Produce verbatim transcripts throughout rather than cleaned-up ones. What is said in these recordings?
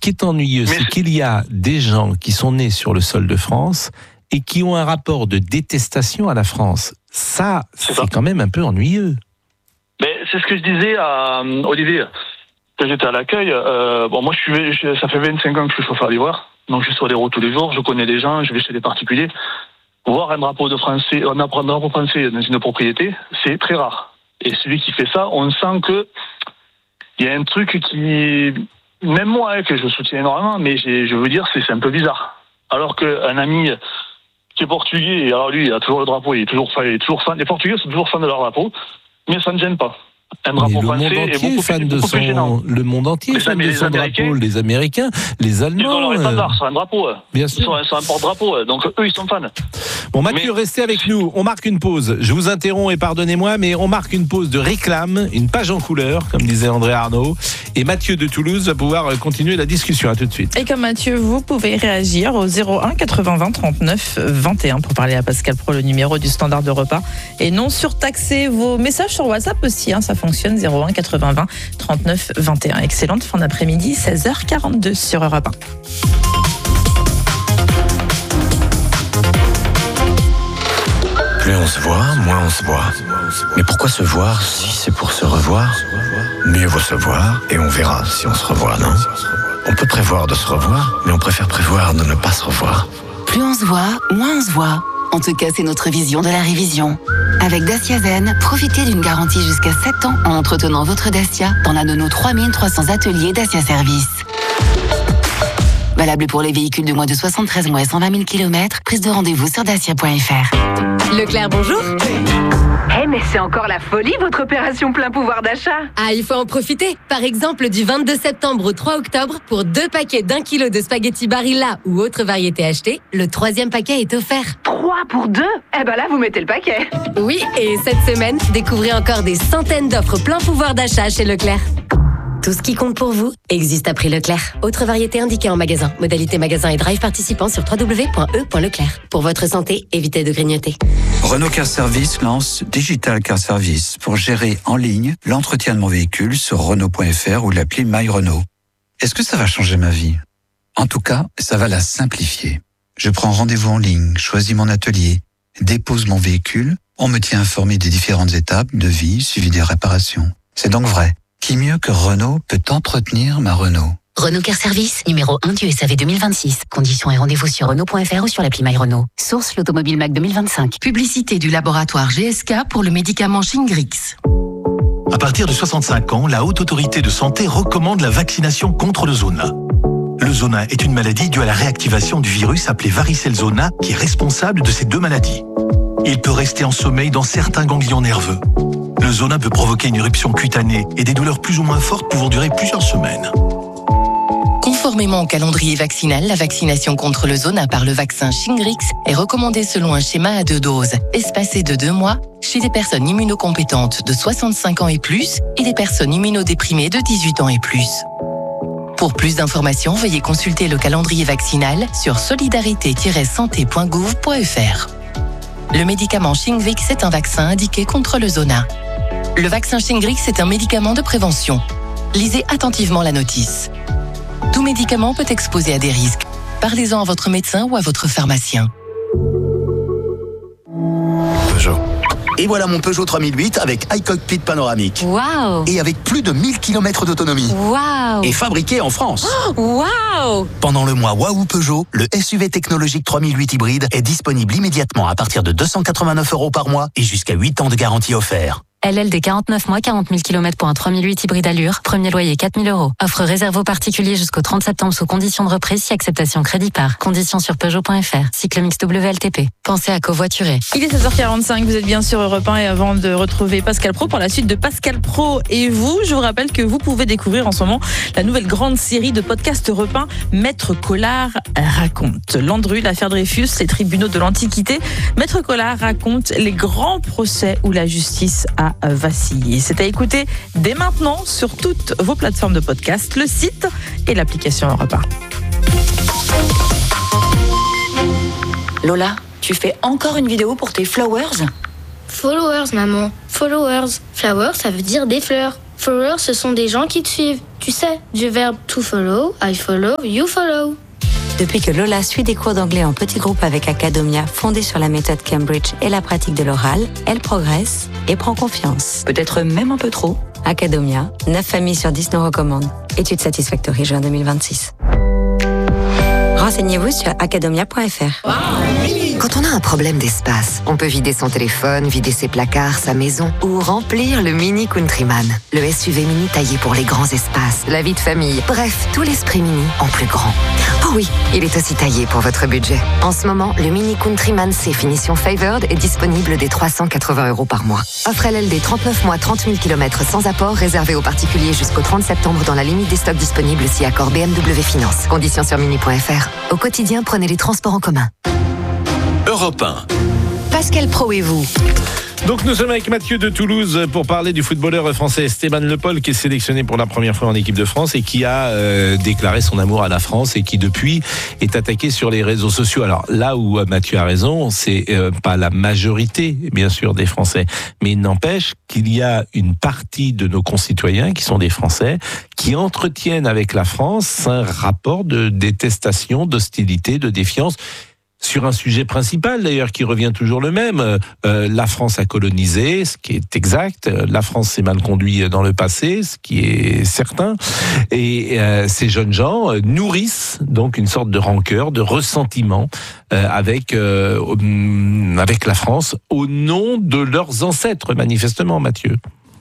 qui est ennuyeux, mais... c'est qu'il y a des gens qui sont nés sur le sol de France et qui ont un rapport de détestation à la France. Ça, c'est, c'est quand même un peu ennuyeux. Mais c'est ce que je disais à euh, Olivier, quand j'étais à l'accueil. Euh, bon, moi, je suis, je, ça fait vingt-cinq ans que je suis chauffeur livreur, donc je suis sur les routes tous les jours, je connais des gens, je vais chez des particuliers. Voir un drapeau de français, un drapeau français dans une propriété, c'est très rare. Et celui qui fait ça, on sent que il y a un truc qui, même moi, hein, que je soutiens énormément, mais je veux dire, c'est, c'est un peu bizarre. Alors qu'un ami qui est portugais, et alors lui, il a toujours le drapeau, il est toujours, il est toujours fan. Les Portugais sont toujours fans de leur drapeau, mais ça ne gêne pas. Un drapeau français est beaucoup, fan plus, de beaucoup son, plus gênant. Le monde entier est fan de son drapeau, les Américains, les Allemands. Ils ont leur étendard sur un drapeau. Bien sûr. Sur un, sur un porte-drapeau, donc eux, ils sont fans. Bon, Mathieu, mais... restez avec nous. On marque une pause. Je vous interromps et pardonnez-moi, mais on marque une pause de réclame, une page en couleur, comme disait André Arnaud. Et Mathieu de Toulouse va pouvoir continuer la discussion. À tout de suite. Et comme Mathieu, vous pouvez réagir au zéro un quatre-vingts vingt trente-neuf vingt et un pour parler à Pascal Praud, le numéro du standard de repas. Et non surtaxer vos messages sur WhatsApp aussi, hein, ça fonctionne. zéro un quatre-vingts vingt trente-neuf vingt et un. Excellente fin d'après-midi, seize heures quarante-deux sur Europe un. Plus on se voit, moins on se voit. Mais pourquoi se voir si c'est pour se revoir ? Mieux vaut se voir et on verra si on se revoit, non ? On peut prévoir de se revoir, mais on préfère prévoir de ne pas se revoir. Plus on se voit, moins on se voit. En tout cas, c'est notre vision de la révision. Avec Dacia Zen, profitez d'une garantie jusqu'à sept ans en entretenant votre Dacia dans l'un de nos trois mille trois cents ateliers Dacia Service. Valable pour les véhicules de moins de soixante-treize mois et cent vingt mille kilomètres. Prise de rendez-vous sur dacia point f r. Leclerc, bonjour. Eh, hey, mais c'est encore la folie, votre opération plein pouvoir d'achat. Ah, il faut en profiter. Par exemple, du vingt-deux septembre au trois octobre, pour deux paquets d'un kilo de spaghettis Barilla ou autre variété achetée, le troisième paquet est offert. Trois pour deux ? Eh ben là, vous mettez le paquet. Oui, et cette semaine, découvrez encore des centaines d'offres plein pouvoir d'achat chez Leclerc. Tout ce qui compte pour vous existe à prix Leclerc. Autre variété indiquée en magasin. Modalité magasin et drive participant sur w w w point e point leclerc. Pour votre santé, évitez de grignoter. Renault Car Service lance Digital Car Service pour gérer en ligne l'entretien de mon véhicule sur Renault point f r ou l'appli My Renault. Est-ce que ça va changer ma vie ? En tout cas, ça va la simplifier. Je prends rendez-vous en ligne, choisis mon atelier, dépose mon véhicule, on me tient informé des différentes étapes de vie suivi des réparations. C'est donc vrai. Qui mieux que Renault peut entretenir ma Renault ? Renault Car Service, numéro un du S A V deux mille vingt-six. Conditions et rendez-vous sur Renault point f r ou sur l'appli My Renault. Source l'Automobile Mac deux mille vingt-cinq. Publicité du laboratoire G S K pour le médicament Shingrix. À partir de soixante-cinq ans, la Haute Autorité de Santé recommande la vaccination contre le zona. Le zona est une maladie due à la réactivation du virus appelé varicelle zona qui est responsable de ces deux maladies. Il peut rester en sommeil dans certains ganglions nerveux. Le zona peut provoquer une éruption cutanée et des douleurs plus ou moins fortes pouvant durer plusieurs semaines. Conformément au calendrier vaccinal, la vaccination contre le zona par le vaccin Shingrix est recommandée selon un schéma à deux doses, espacé de deux mois, chez des personnes immunocompétentes de soixante-cinq ans et plus et des personnes immunodéprimées de dix-huit ans et plus. Pour plus d'informations, veuillez consulter le calendrier vaccinal sur solidarité tiret santé point gouv point f r. Le médicament Shingrix est un vaccin indiqué contre le zona. Le vaccin Shingrix est un médicament de prévention. Lisez attentivement la notice. Tout médicament peut exposer à des risques. Parlez-en à votre médecin ou à votre pharmacien. Peugeot. Et voilà mon Peugeot trois mille huit avec iCockpit panoramique. Waouh! Et avec plus de mille kilomètres d'autonomie. Waouh! Et fabriqué en France. Oh, waouh! Pendant le mois Waouh Peugeot, le S U V technologique trois mille huit hybride est disponible immédiatement à partir de deux cent quatre-vingt-neuf euros par mois et jusqu'à huit ans de garantie offert. L L D quarante-neuf mois, quarante mille kilomètres pour un trois mille huit hybride allure. Premier loyer quatre mille euros. Offre réservée aux particuliers jusqu'au trente septembre sous condition de reprise si acceptation crédit par. Conditions sur Peugeot point f r. Cycle mix W L T P. Pensez à covoiturer. Il est seize heures quarante-cinq, vous êtes bien sur Europe un et avant de retrouver Pascal Praud pour la suite de Pascal Praud et vous, je vous rappelle que vous pouvez découvrir en ce moment la nouvelle grande série de podcasts Europe un, Maître Collard raconte. Landru, l'affaire Dreyfus, les tribunaux de l'Antiquité. Maître Collard raconte les grands procès où la justice a vacillé. C'est à écouter dès maintenant sur toutes vos plateformes de podcast, le site et l'application Europe un. Lola, tu fais encore une vidéo pour tes flowers ? Followers, maman. Followers. Flowers, ça veut dire des fleurs. Follower, ce sont des gens qui te suivent. Tu sais, du verbe to follow, I follow, you follow. Depuis que Lola suit des cours d'anglais en petit groupe avec Academia, fondée sur la méthode Cambridge et la pratique de l'oral, elle progresse et prend confiance. Peut-être même un peu trop. Academia, neuf familles sur dix nous recommandent. Étude Satisfactory, juin deux mille vingt-six. Renseignez-vous sur academia point f r. Quand on a un problème d'espace, on peut vider son téléphone, vider ses placards, sa maison ou remplir le Mini Countryman. Le S U V mini taillé pour les grands espaces, la vie de famille, bref, tout l'esprit mini en plus grand. Oh oui, il est aussi taillé pour votre budget. En ce moment, le Mini Countryman C finition Favored est disponible dès trois cent quatre-vingts euros par mois. Offre L L D trente-neuf mois, trente mille kilomètres sans apport, réservé aux particuliers jusqu'au trente septembre dans la limite des stocks disponibles si accord B M W Finance. Conditions sur mini point f r. Au quotidien, prenez les transports en commun. Europe un. Pascal Pro et vous. Donc nous sommes avec Mathieu de Toulouse pour parler du footballeur français Esteban Le Pol, qui est sélectionné pour la première fois en équipe de France et qui a euh, déclaré son amour à la France et qui depuis est attaqué sur les réseaux sociaux. Alors là où Mathieu a raison, c'est euh, pas la majorité bien sûr des Français, mais il n'empêche qu'il y a une partie de nos concitoyens qui sont des Français qui entretiennent avec la France un rapport de détestation, d'hostilité, de défiance. Sur un sujet principal d'ailleurs qui revient toujours le même, euh, la France a colonisé, ce qui est exact, la France s'est mal conduite dans le passé, ce qui est certain, et euh, ces jeunes gens euh, nourrissent donc une sorte de rancœur, de ressentiment euh, avec, euh, avec la France au nom de leurs ancêtres manifestement, Mathieu.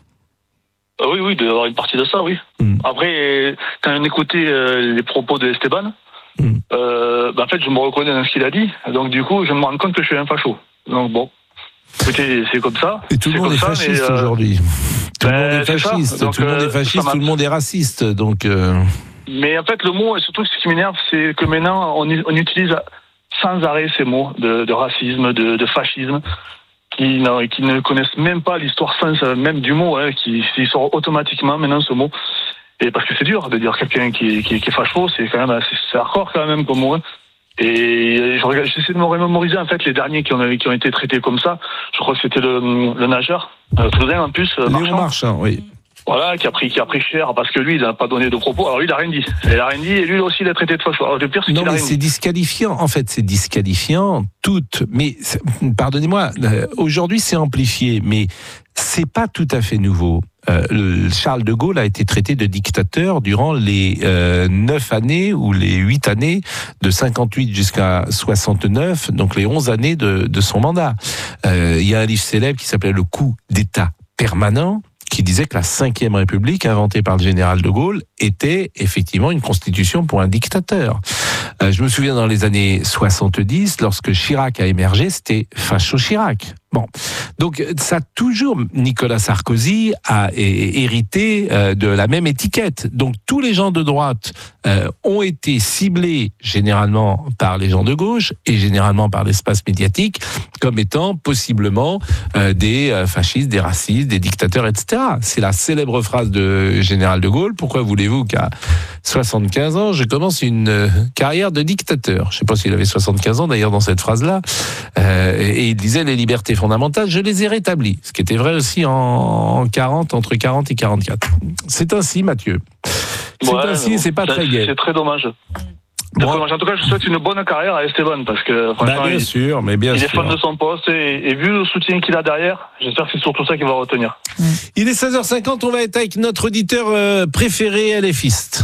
Oui, oui, il doit y avoir une partie de ça, oui. Mm. Après, quand on écoutait euh, les propos de Esteban, mm. euh, bah, en fait, je me reconnais dans ce qu'il a dit. Donc, du coup, je me rends compte que je suis un facho. Donc, bon, écoutez, c'est comme ça. Et tout le monde est ça, fasciste mais, euh, aujourd'hui. Tout le ben, monde est fasciste. Donc, tout le monde est fasciste, tout le monde est raciste. Donc, euh... Mais en fait, le mot, et surtout ce qui m'énerve, c'est que maintenant, on, on utilise sans arrêt ces mots de, de racisme, de, de fascisme. Qui, non, qui ne connaissent même pas l'histoire sens même du mot, hein, qui, qui sort automatiquement maintenant ce mot. Et parce que c'est dur de dire quelqu'un qui, qui, qui est facho, c'est quand même c'est, c'est hardcore quand même comme mot. Hein. Et je regarde, j'essaie de me remémoriser en fait les derniers qui ont, qui ont été traités comme ça. Je crois que c'était le, le nageur, euh, Toulousain en plus, euh, Léon Marchand, oui. Voilà, qui a pris, qui a pris cher parce que lui, il n'a pas donné de propos. Alors lui, il n'a rien dit. Il n'a rien dit et lui aussi, il a traité de facho. Alors le pire, c'est non, qu'il a mais rien c'est dit. disqualifiant. En fait, c'est disqualifiant toutes. Mais pardonnez-moi, euh, aujourd'hui, c'est amplifié, mais c'est pas tout à fait nouveau. Euh, le, Charles de Gaulle a été traité de dictateur durant les euh, neuf années ou les huit années de cinquante-huit jusqu'à soixante-neuf, donc les onze années de, de son mandat. Euh, il y a un livre célèbre qui s'appelait Le coup d'État permanent, qui disait que la cinquième République, inventée par le général de Gaulle, était effectivement une constitution pour un dictateur. Euh, je me souviens dans les années soixante-dix, lorsque Chirac a émergé, c'était Facho Chirac. Bon, donc ça toujours, Nicolas Sarkozy a hérité euh, de la même étiquette. Donc tous les gens de droite euh, ont été ciblés généralement par les gens de gauche et généralement par l'espace médiatique comme étant possiblement euh, des euh, fascistes, des racistes, des dictateurs, et cetera. C'est la célèbre phrase de général de Gaulle. Pourquoi voulez-vous qu'à soixante-quinze ans, je commence une euh, carrière de dictateur? Je ne sais pas s'il avait soixante-quinze ans d'ailleurs dans cette phrase-là. Euh, et il disait les libertés fondamentales, je les ai rétablies. Ce qui était vrai aussi en quarante, entre quarante et quarante-quatre. C'est ainsi, Mathieu. C'est ouais, ainsi, bon, c'est pas c'est, très gai. C'est très dommage. C'est bon. très dommage. En tout cas, je souhaite une bonne carrière à Esteban parce que franchement, bah, bien il, sûr, mais bien il sûr. est fan de son poste et, et vu le soutien qu'il a derrière, j'espère que c'est surtout ça qu'il va retenir. Il est seize heures cinquante, on va être avec notre auditeur euh, préféré, LFiste.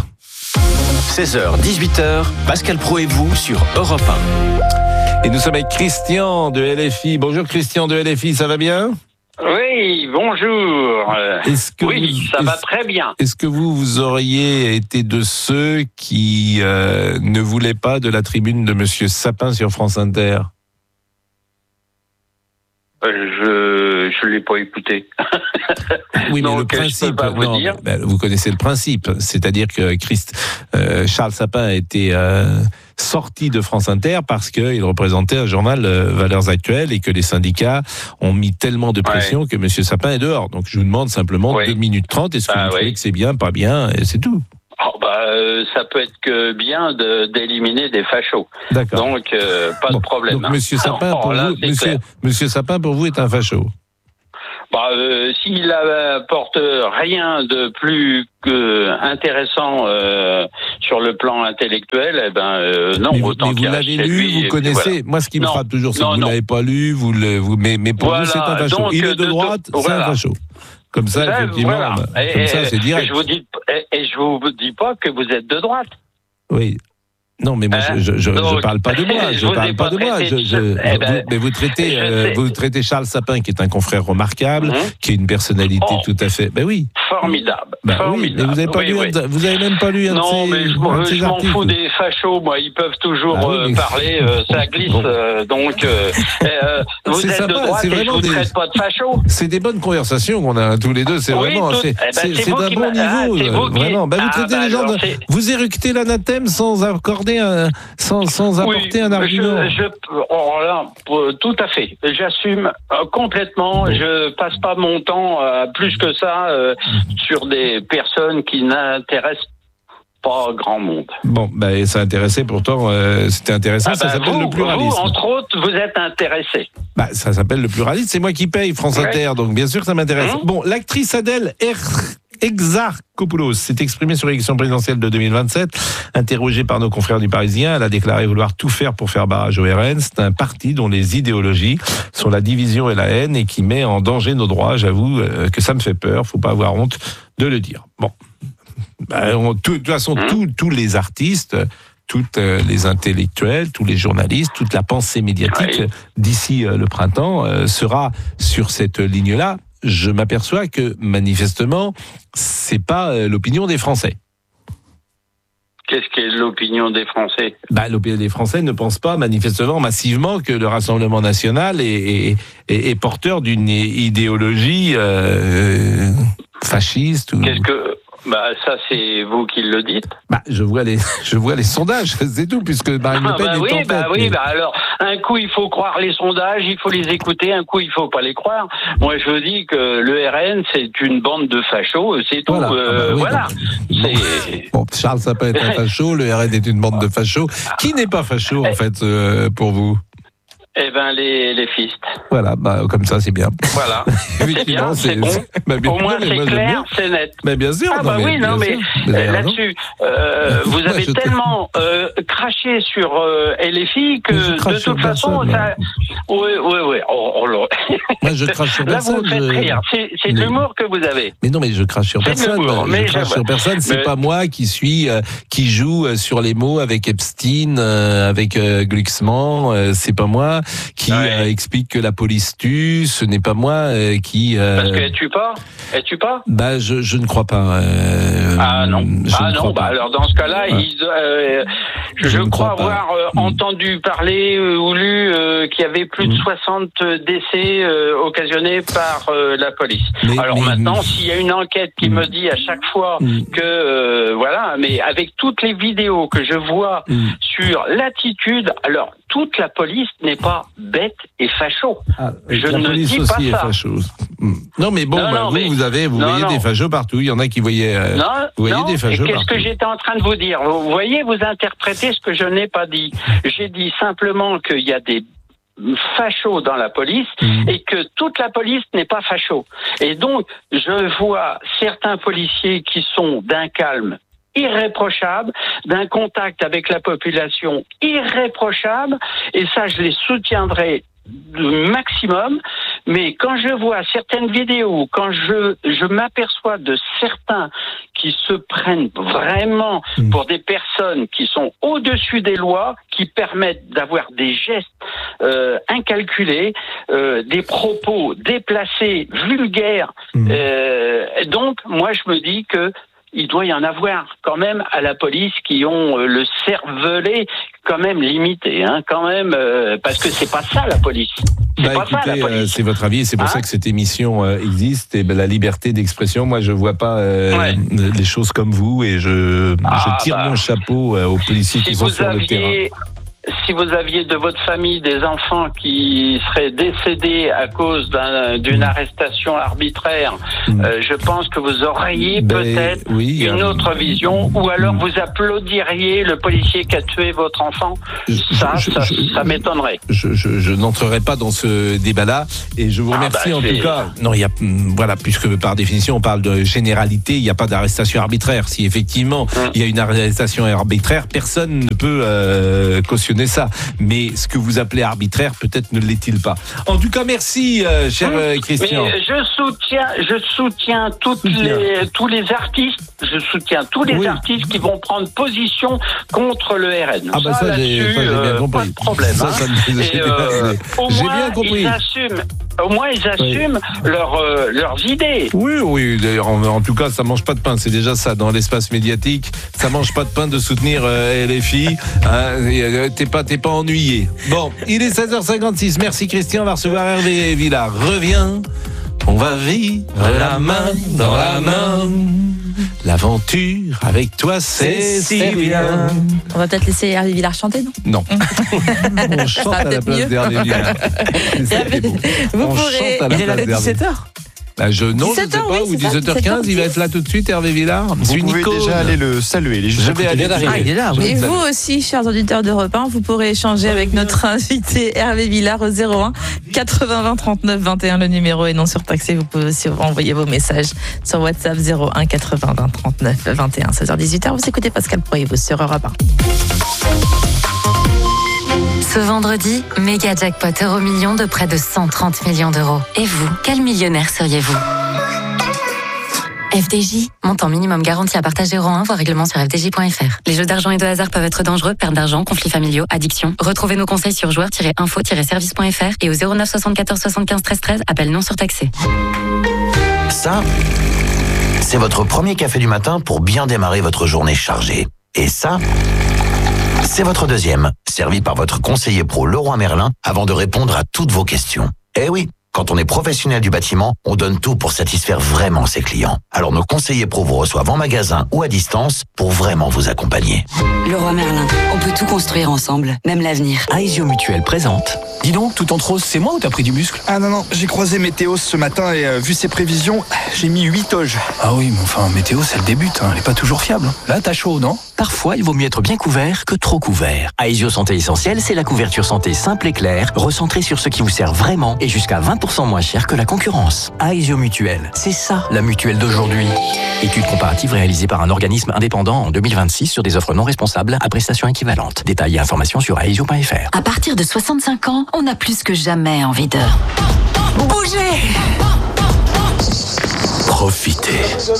seize heures dix-huit heures, Pascal Pro et vous sur Europe un. Et nous sommes avec Christian de L F I. Bonjour Christian de L F I, ça va bien ? Oui, bonjour. Est-ce que oui, vous, ça est-ce, va très bien. Est-ce que vous, vous auriez été de ceux qui euh, ne voulaient pas de la tribune de Monsieur Sapin sur France Inter ? Je je l'ai pas écouté. Oui, mais Donc, le principe, vous, non, dire. Mais, ben, vous connaissez le principe, c'est-à-dire que Christ, euh, Charles Sapin a été euh, sorti de France Inter parce qu'il représentait un journal euh, Valeurs Actuelles et que les syndicats ont mis tellement de pression ouais. que Monsieur Sapin est dehors. Donc je vous demande simplement ouais. deux minutes trente, est-ce que ah, vous trouvez ouais. que c'est bien, pas bien, et c'est tout. Oh bah, euh, ça peut être que bien de, d'éliminer des fachos. D'accord. Donc, euh, pas bon, de problème. Donc, Monsieur Sapin, hein. pour oh, là, vous, monsieur, monsieur Sapin, pour vous, est un facho. Bah, euh, s'il apporte rien de plus que intéressant euh, sur le plan intellectuel, eh ben euh, non. Mais vous, autant mais vous l'avez lu, vous connaissez. Voilà. Moi, ce qui me non, frappe toujours, c'est non, que vous ne l'avez pas lu. Vous le, vous, mais, mais pour voilà, vous, c'est un facho. Donc, il est de, de droite, de, c'est voilà. un facho. Comme ça, ça effectivement. Voilà. Bah, et, comme ça, c'est direct. Et je vous dis, et, et je vous dis pas que vous êtes de droite. Oui. Non, mais moi, hein je, je, Donc, je parle pas de moi. Je, je parle pas de moi. Je, je, eh ben, vous, mais vous traitez, euh, vous traitez Charles Sapin, qui est un confrère remarquable, mmh. qui est une personnalité oh. tout à fait. Ben oui. Formidable. Ben Formidable. Oui, mais vous avez pas oui, lu, oui. Un, vous avez même pas lu un non, de ces, mais je, un de ces je m'en fous des fachos. Moi, ils peuvent toujours ah, oui, mais... euh, parler. Euh, ça glisse. Bon. Euh, donc, euh, euh, vous c'est êtes sympa, de droite et je vous des... traite pas de fachos. C'est des bonnes conversations qu'on a tous les deux. C'est oui, vraiment, tout... c'est, eh ben, c'est, c'est d'un bon niveau. Vraiment. Vous traitez les gens. Vous éructez l'anathème sans accorder un, sans sans apporter un argument. Je, je, oh là, tout à fait. J'assume euh, complètement. Je passe pas mon temps euh, plus que ça euh, sur des personnes qui n'intéressent pas grand monde. Bon, ben ça intéressait pourtant. Euh, c'était intéressant. Ah ça ben s'appelle vous, le pluralisme. Vous, entre autres, vous êtes intéressé. Bah, ça s'appelle le pluralisme. C'est moi qui paye France ouais. Inter, donc bien sûr que ça m'intéresse. Mmh. Bon, l'actrice Adèle R. Exarchopoulos s'est exprimée sur l'élection présidentielle de deux mille vingt-sept. Interrogée par nos confrères du Parisien, elle a déclaré vouloir tout faire pour faire barrage au R N. C'est un parti dont les idéologies sont la division et la haine et qui met en danger nos droits. J'avoue que ça me fait peur. Faut pas avoir honte de le dire. Bon, ben, on, tout, de toute façon, tous tous les artistes, toutes les intellectuels, tous les journalistes, toute la pensée médiatique oui. d'ici le printemps euh, sera sur cette ligne-là. Je m'aperçois que, manifestement, c'est pas euh, l'opinion des Français. Qu'est-ce qu'est l'opinion des Français ? Bah, l'opinion des Français ne pense pas, manifestement, massivement, que le Rassemblement national est, est, est, est porteur d'une idéologie euh, fasciste. Ou... Qu'est-ce que... Bah, ça, c'est vous qui le dites. Bah, je vois les, je vois les sondages, c'est tout, puisque Marine Le Pen ah bah est oui, en tête. Bah oui, mais... bah alors, un coup, il faut croire les sondages, il faut les écouter, un coup, il faut pas les croire. Moi, je dis que le R N, c'est une bande de fachos, c'est tout. Voilà. Euh, ah bah oui, voilà. Donc, c'est... Bon, Charles Sapin est un facho, le R N est une bande de fachos. Qui n'est pas facho, en fait, euh, pour vous ? Eh ben les les fistes. Voilà, bah comme ça c'est bien. Voilà. c'est bien, c'est, c'est bon. Bah, bien, Au moins c'est clair, c'est net. Mais bien sûr. Ah bah non, oui, non mais euh, là-dessus, euh, vous avez ouais, tellement euh, craché sur euh, les filles que de toute façon, ça. Oui, oui, oui. Oh, oh, là. Moi je crache sur personne. Là vous me faites rire. C'est, c'est mais... de l'humour que vous avez. Mais non, mais je crache sur c'est personne. Je mais crache sur personne. C'est mais... pas moi qui suis euh, qui joue euh, sur les mots avec Epstein, euh, avec euh, Glucksmann. Euh, c'est pas moi. Qui ouais. euh, explique que la police tue, ce n'est pas moi euh, qui... Euh... Parce qu'elle tue pas Elle tue pas Bah, je, je ne crois pas. Euh... Ah non, ah non bah alors dans ce cas-là, ouais. il, euh, je, je crois avoir euh, mmh. entendu parler euh, ou lu euh, qu'il y avait plus mmh. de soixante décès euh, occasionnés par euh, la police. Mais, alors mais, maintenant, mmh. s'il y a une enquête qui mmh. me dit à chaque fois mmh. que... Euh, voilà, mais avec toutes les vidéos que je vois mmh. sur l'attitude... alors toute la police n'est pas bête et facho. Ah, je la ne police dis aussi pas est ça. Facho. Non, mais bon, non, bah, non, vous, mais... vous avez, vous non, voyez non. des fachos partout. Il y en a qui voyaient, euh, non, vous voyez non. des fachos et qu'est-ce partout. que j'étais en train de vous dire ? Vous voyez, vous interprétez ce que je n'ai pas dit. J'ai dit simplement qu'il y a des fachos dans la police mmh. et que toute la police n'est pas facho. Et donc, je vois certains policiers qui sont d'un calme irréprochable, d'un contact avec la population irréprochable, et ça je les soutiendrai le maximum, mais quand je vois certaines vidéos, quand je, je m'aperçois de certains qui se prennent vraiment pour des personnes qui sont au-dessus des lois, qui permettent d'avoir des gestes euh, incalculés, euh, des propos déplacés, vulgaires, mmh. euh, donc moi je me dis que il doit y en avoir quand même à la police qui ont euh, le cervelet quand même limité, hein, quand même, euh, parce que c'est pas ça la police. C'est bah pas écoutez, ça la police. Euh, c'est votre avis, et c'est pour hein ça que cette émission euh, existe. Et ben, la liberté d'expression, moi je vois pas euh, ouais. les choses comme vous, et je, ah, je tire bah, mon chapeau euh, aux policiers si qui sont sur aviez... le terrain. si vous aviez de votre famille des enfants qui seraient décédés à cause d'un, d'une arrestation arbitraire, mmh. euh, je pense que vous auriez ben, peut-être oui, une euh, autre vision, ou alors mmh. vous applaudiriez le policier qui a tué votre enfant. Je, ça, je, ça, je, ça m'étonnerait. Je, je, je n'entrerai pas dans ce débat-là, et je vous remercie ah bah, en c'est... tout cas. Non, il y a, voilà, puisque par définition on parle de généralité, il n'y a pas d'arrestation arbitraire. Si effectivement mmh. il y a une arrestation arbitraire, personne ne peut euh, cautionner ça. Mais ce que vous appelez arbitraire, peut-être ne l'est-il pas. En tout cas, merci, euh, cher euh, Christian. Mais je soutiens, je soutiens toutes les, tous les artistes. Je soutiens tous les oui. artistes qui vont prendre position contre le R N. Ah bah ça, ça j'ai, ça, j'ai bien compris. Pas de problème. Ça, ça, hein. Et, euh, au j'ai moins, bien compris. Ils assument. Au moins, ils assument oui. leur, euh, leurs idées. Oui, oui. D'ailleurs, en, en tout cas, ça mange pas de pain. C'est déjà ça dans l'espace médiatique. Ça mange pas de pain de soutenir euh, L F I. Hein, et, euh, t'es pas, t'es pas ennuyé. Bon, il est seize heures cinquante-six. Merci Christian. On va recevoir Hervé Villard. Reviens. On va vivre la main dans la main. L'aventure avec toi, c'est si bien. On va peut-être laisser Hervé Villard chanter, non ? Non. On chante à la place d'Hervé Villard. C'est ça qui est beau. Vous On pourrez... chante à la place d'Hervé. dix-sept heures Bah je, non, je ne sais pas, oui, ou dix-sept heures quinze, il va être là tout de suite, Hervé Villard. Vous pouvez Nico. déjà aller le saluer. Les je vais aller d'arriver. Ah, il est là. Et vous aussi, chers auditeurs d'Europe un, vous pourrez échanger avec notre invité Hervé Villard au zéro un quatre-vingts vingt trente-neuf vingt et un. Le numéro est non surtaxé. Vous pouvez aussi envoyer vos messages sur WhatsApp zéro un quatre-vingts vingt trente-neuf vingt et un. seize heures dix-huit. Vous écoutez Pascal Pro et vous sur Europe un. Ce vendredi, méga jackpot euro million de près de cent trente millions d'euros. Et vous, quel millionnaire seriez-vous ? F D J, montant minimum garanti à partager euro un, voire règlement sur f d j point f r. Les jeux d'argent et de hasard peuvent être dangereux, perte d'argent, conflits familiaux, addiction. Retrouvez nos conseils sur joueurs tiret info tiret service point f r et au zéro neuf soixante-quatorze soixante-quinze treize treize, appel non surtaxé. Ça, c'est votre premier café du matin pour bien démarrer votre journée chargée. Et ça, c'est votre deuxième, servi par votre conseiller pro Leroy Merlin avant de répondre à toutes vos questions. Eh oui, quand on est professionnel du bâtiment, on donne tout pour satisfaire vraiment ses clients. Alors nos conseillers pro vous reçoivent en magasin ou à distance pour vraiment vous accompagner. Leroy Merlin, on peut tout construire ensemble, même l'avenir. Aesio Mutuelle présente. Dis donc, tout en rose, c'est moi ou t'as pris du muscle ? Ah non, non, j'ai croisé Météo ce matin et euh, vu ses prévisions, j'ai mis huit oges. Ah oui, mais enfin, Météo, c'est le début, hein. Elle est pas toujours fiable. Là, t'as chaud, non ? Parfois, il vaut mieux être bien couvert que trop couvert. Aesio Santé Essentielle, c'est la couverture santé simple et claire, recentrée sur ce qui vous sert vraiment et jusqu'à vingt pour cent moins cher que la concurrence. Aesio Mutuelle, c'est ça, la mutuelle d'aujourd'hui. Étude comparative réalisée par un organisme indépendant en deux mille vingt-six sur des offres non responsables à prestations équivalentes. Détails et informations sur aesio point f r. À partir de soixante-cinq ans, on a plus que jamais envie de bouger. Profitez.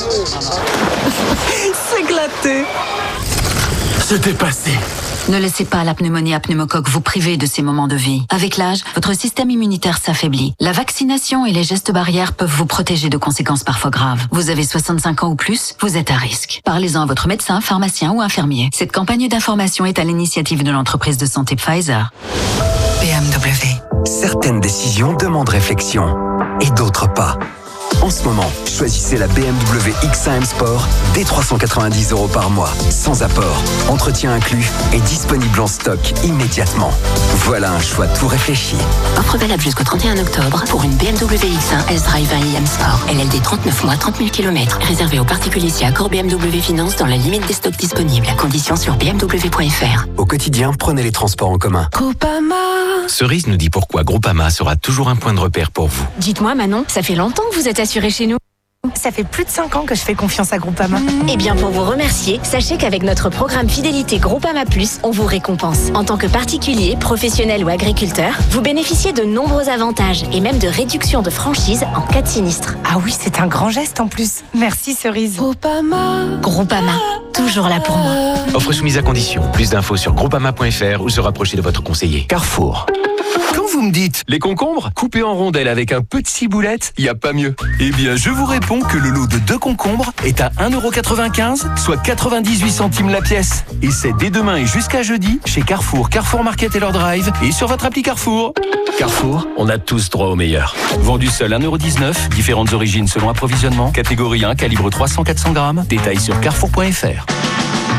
S'éclater. Se dépasser. Ne laissez pas la pneumonie à pneumocoque vous priver de ces moments de vie. Avec l'âge, votre système immunitaire s'affaiblit. La vaccination et les gestes barrières peuvent vous protéger de conséquences parfois graves. Vous avez soixante-cinq ans ou plus, vous êtes à risque. Parlez-en à votre médecin, pharmacien ou infirmier. Cette campagne d'information est à l'initiative de l'entreprise de santé Pfizer. B M W. Certaines décisions demandent réflexion et d'autres pas. En ce moment, choisissez la B M W X un M Sport dès trois cent quatre-vingt-dix euros par mois, sans apport, entretien inclus et disponible en stock immédiatement. Voilà un choix tout réfléchi. Offre valable jusqu'au trente et un octobre pour une B M W X un S-Drive un i M Sport. L L D trente-neuf mois, trente mille kilomètres. Réservé aux particuliers si accord B M W Finance dans la limite des stocks disponibles. Conditions sur b m w point f r. Au quotidien, prenez les transports en commun. Groupama. Cerise nous dit pourquoi Groupama sera toujours un point de repère pour vous. Dites-moi Manon, ça fait longtemps que vous êtes assuré chez nous. Ça fait plus de cinq ans que je fais confiance à Groupama. Eh bien, pour vous remercier, sachez qu'avec notre programme Fidélité Groupama Plus, on vous récompense. En tant que particulier, professionnel ou agriculteur, vous bénéficiez de nombreux avantages et même de réductions de franchise en cas de sinistre. Ah oui, c'est un grand geste en plus. Merci Cerise. Groupama. Groupama, toujours là pour moi. Offre soumise à condition. Plus d'infos sur groupama point f r ou se rapprocher de votre conseiller. Carrefour. Quand vous me dites les concombres coupés en rondelles avec un peu de ciboulette, il n'y a pas mieux. Eh bien, je vous réponds que le lot de deux concombres est à un euro quatre-vingt-quinze, soit quatre-vingt-dix-huit centimes la pièce. Et c'est dès demain et jusqu'à jeudi chez Carrefour, Carrefour Market et leur drive et sur votre appli Carrefour. Carrefour, on a tous droit au meilleur. Vendu seul un euro dix-neuf, différentes origines selon approvisionnement, catégorie un, calibre trois cents à quatre cents grammes. Détails sur carrefour point f r.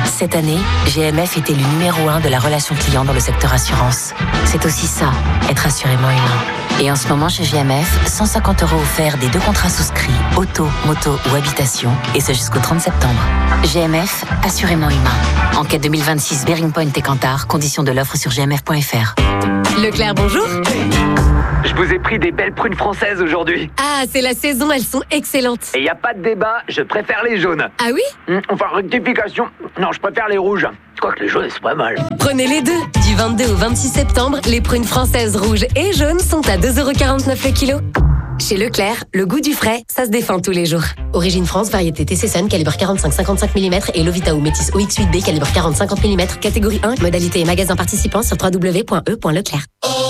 Cette année, G M F était le numéro un de la relation client dans le secteur assurance. C'est aussi ça, être assurément humain. Et en ce moment, chez G M F, cent cinquante euros offerts des deux contrats souscrits, auto, moto ou habitation, et ce jusqu'au trente septembre. G M F, assurément humain. Enquête deux mille vingt-six, Bearing Point et Kantar, conditions de l'offre sur g m f point f r. Leclerc, bonjour. Je vous ai pris des belles prunes françaises aujourd'hui. Ah, c'est la saison, elles sont excellentes. Et y a pas de débat, je préfère les jaunes. Ah oui Mmh, Enfin, rectification. Non, je préfère les rouges. Quoique les jaunes, c'est pas mal. Prenez les deux. Du vingt-deux au vingt-six septembre, les prunes françaises rouges et jaunes sont à deux euros quarante-neuf le kilo. Chez Leclerc, le goût du frais, ça se défend tous les jours. Origine France, variété T C Sun, calibre quarante-cinq à cinquante-cinq millimètres et Lovita ou Métis O X huit B, calibre quarante à cinquante millimètres, catégorie un, modalité et magasin participant sur w w w point e point leclerc.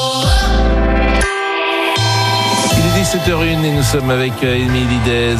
Il est dix-sept heures une et nous sommes avec Émilie Dez.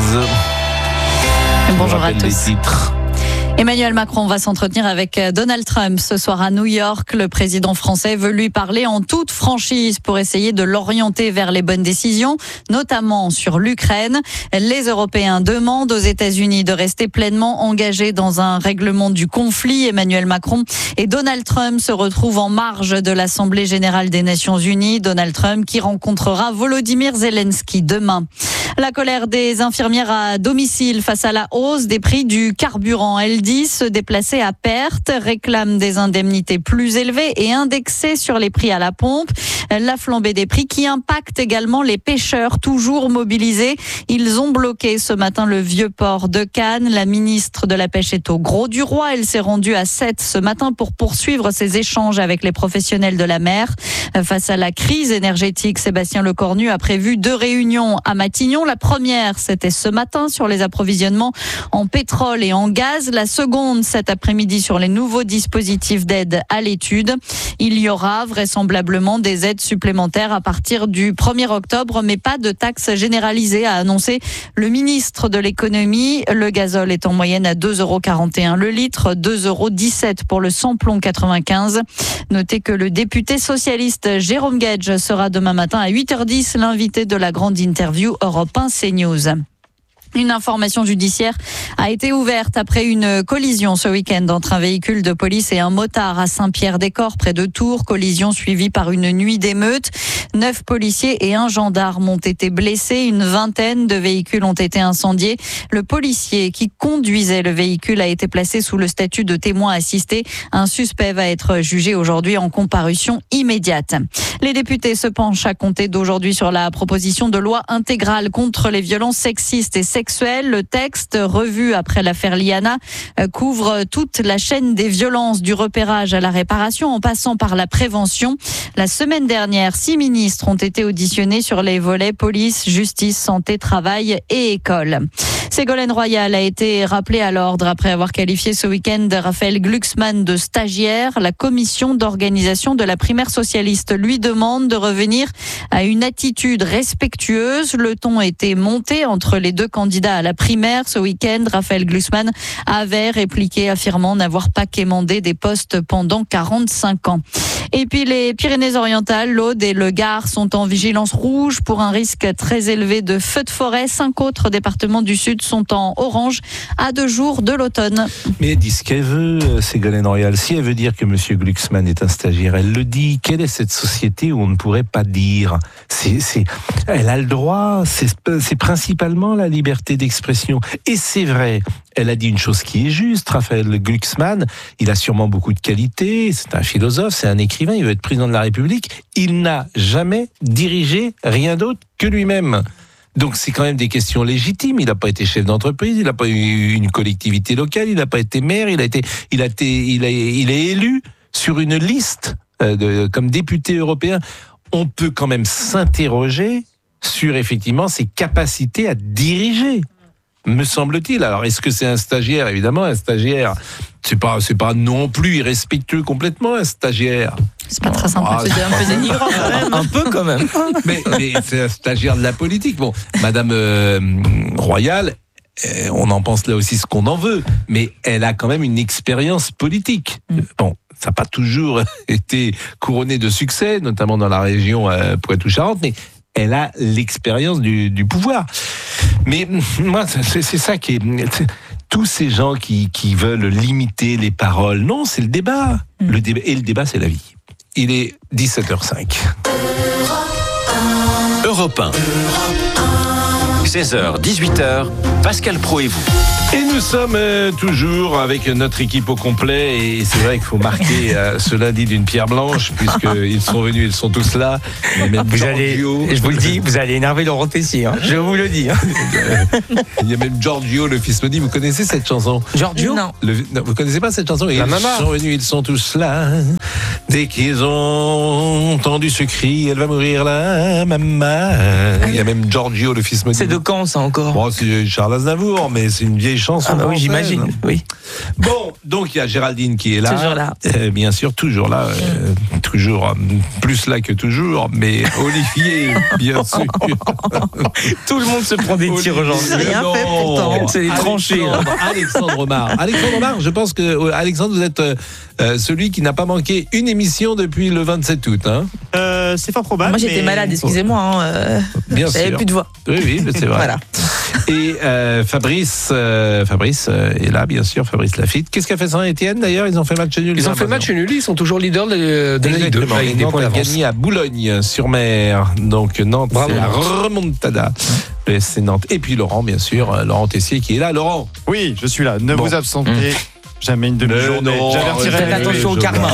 Bonjour à tous. Les titres. Emmanuel Macron va s'entretenir avec Donald Trump ce soir à New York. Le président français veut lui parler en toute franchise pour essayer de l'orienter vers les bonnes décisions, notamment sur l'Ukraine. Les Européens demandent aux États-Unis de rester pleinement engagés dans un règlement du conflit. Emmanuel Macron et Donald Trump se retrouvent en marge de l'Assemblée générale des Nations unies. Donald Trump qui rencontrera Volodymyr Zelensky demain. La colère des infirmières à domicile face à la hausse des prix du carburant. Elles disent se déplacer à perte, réclament des indemnités plus élevées et indexées sur les prix à la pompe. La flambée des prix qui impacte également les pêcheurs toujours mobilisés. Ils ont bloqué ce matin le vieux port de Cannes. La ministre de la Pêche est au Gros du Roi. Elle s'est rendue à Sète ce matin pour poursuivre ses échanges avec les professionnels de la mer. Face à la crise énergétique, Sébastien Lecornu a prévu deux réunions à Matignon. La première, c'était ce matin sur les approvisionnements en pétrole et en gaz. La seconde, cet après-midi, sur les nouveaux dispositifs d'aide à l'étude. Il y aura vraisemblablement des aides supplémentaires à partir du premier octobre, mais pas de taxe généralisée, a annoncé le ministre de l'économie. Le gazole est en moyenne à deux euros quarante et un le litre, deux euros dix-sept pour le samplon quatre-vingt-quinze. Notez que le député socialiste Jérôme Guedj sera demain matin à huit heures dix l'invité de la grande interview Europe un CNews. Une information judiciaire a été ouverte après une collision ce week-end entre un véhicule de police et un motard à Saint-Pierre-des-Corps près de Tours. Collision suivie par une nuit d'émeute. Neuf policiers et un gendarme ont été blessés. Une vingtaine de véhicules ont été incendiés. Le policier qui conduisait le véhicule a été placé sous le statut de témoin assisté. Un suspect va être jugé aujourd'hui en comparution immédiate. Les députés se penchent à compter d'aujourd'hui sur la proposition de loi intégrale contre les violences sexistes et sexuelles. Le texte, revu après l'affaire Liana, couvre toute la chaîne des violences, du repérage à la réparation en passant par la prévention. La semaine dernière, six ministres ont été auditionnés sur les volets police, justice, santé, travail et école. Ségolène Royal a été rappelée à l'ordre après avoir qualifié ce week-end Raphaël Glucksmann de stagiaire. La commission d'organisation de la primaire socialiste lui demande de revenir à une attitude respectueuse. Le ton était monté entre les deux candidats à la primaire. Ce week-end, Raphaël Glucksmann avait répliqué affirmant n'avoir pas quémandé des postes pendant quarante-cinq ans. Et puis les Pyrénées-Orientales, l'Aude et le Gard sont en vigilance rouge pour un risque très élevé de feux de forêt. Cinq autres départements du Sud sont en orange à deux jours de l'automne. Mais elle dit ce qu'elle veut, Ségolène Royal. Si elle veut dire que M. Glucksmann est un stagiaire, elle le dit. Quelle est cette société où on ne pourrait pas dire c'est, c'est, elle a le droit, c'est, c'est principalement la liberté d'expression. Et c'est vrai, elle a dit une chose qui est juste, Raphaël Glucksmann, il a sûrement beaucoup de qualités, c'est un philosophe, c'est un écrivain, il veut être président de la République. Il n'a jamais dirigé rien d'autre que lui-même. Donc c'est quand même des questions légitimes. Il n'a pas été chef d'entreprise, il n'a pas eu une collectivité locale, il n'a pas été maire, il a été, il a été, il a, il est élu sur une liste euh, de, comme député européen. On peut quand même s'interroger sur effectivement ses capacités à diriger, me semble-t-il. Alors est-ce que c'est un stagiaire ? Évidemment, un stagiaire, c'est pas, c'est pas non plus irrespectueux complètement, un stagiaire. C'est pas très sympa, Ah, c'est un peu dénigrant quand même. Un peu quand même. Mais, mais c'est un stagiaire de la politique. Bon, Madame euh, Royal, euh, on en pense là aussi ce qu'on en veut, mais elle a quand même une expérience politique. Mm. Bon, ça n'a pas toujours été couronné de succès, notamment dans la région euh, Poitou-Charentes, mais elle a l'expérience du, du pouvoir. Mais moi, c'est, c'est ça qui est... C'est, tous ces gens qui, qui veulent limiter les paroles. Non, c'est le débat. Mmh. Le débat. Et le débat, c'est la vie. Il est dix-sept heures cinq. Europe un. seize heures, dix-huit heures, Pascal Praud et vous. Et nous sommes euh, toujours avec notre équipe au complet et c'est vrai qu'il faut marquer euh, ce lundi d'une pierre blanche puisqu'ils sont venus, ils sont tous là. Même vous allez, je vous le dis, vous allez énerver Laurent Tessier, hein, je vous le dis. Hein. Il y a même Giorgio, le fils maudit. Vous connaissez cette chanson? Giorgio? Non. Le, non. Vous connaissez pas cette chanson? Ils sont venus, ils sont tous là. Dès qu'ils ont entendu ce cri, elle va mourir là, maman. Il y a même Giorgio, le fils maudit. C'est de quand ça encore? Bon, c'est Charles Aznavour, mais c'est une vieille chanson. Ah bah oui, j'imagine. Oui. Bon, donc il y a Géraldine qui est là. Toujours là. Euh, bien sûr, toujours là. Euh, toujours euh, plus là que toujours, mais Olivier, bien sûr. Tout le monde se prend des tirs aujourd'hui. C'est rien fait pourtant. C'est des tranchées. Alexandre Omar. Alexandre Omar, je pense que Alexandre, vous êtes euh, celui qui n'a pas manqué une émission depuis le vingt-sept août. Hein. Euh, c'est fort probable. Moi j'étais mais... malade, excusez-moi. Hein, euh, bien j'avais sûr. plus de voix. Oui, oui, mais c'est vrai. Voilà. Et euh, Fabrice, euh, Fabrice euh, est là, bien sûr, Fabrice Lafitte. Qu'est-ce qu'a fait Saint-Étienne d'ailleurs? Ils ont fait match nul. Ils ont fait match nul, ils sont toujours leaders de, de la Ligue deux. Ils Nantes a gagné à Boulogne-sur-Mer. Donc Nantes, bravo, c'est la remontada. Le S C Nantes. Et puis Laurent, bien sûr, Laurent Tessier qui est là. Laurent. Oui, je suis là. Ne bon. vous absentez. Mmh. Jamais une demi-journée. Faites attention au karma.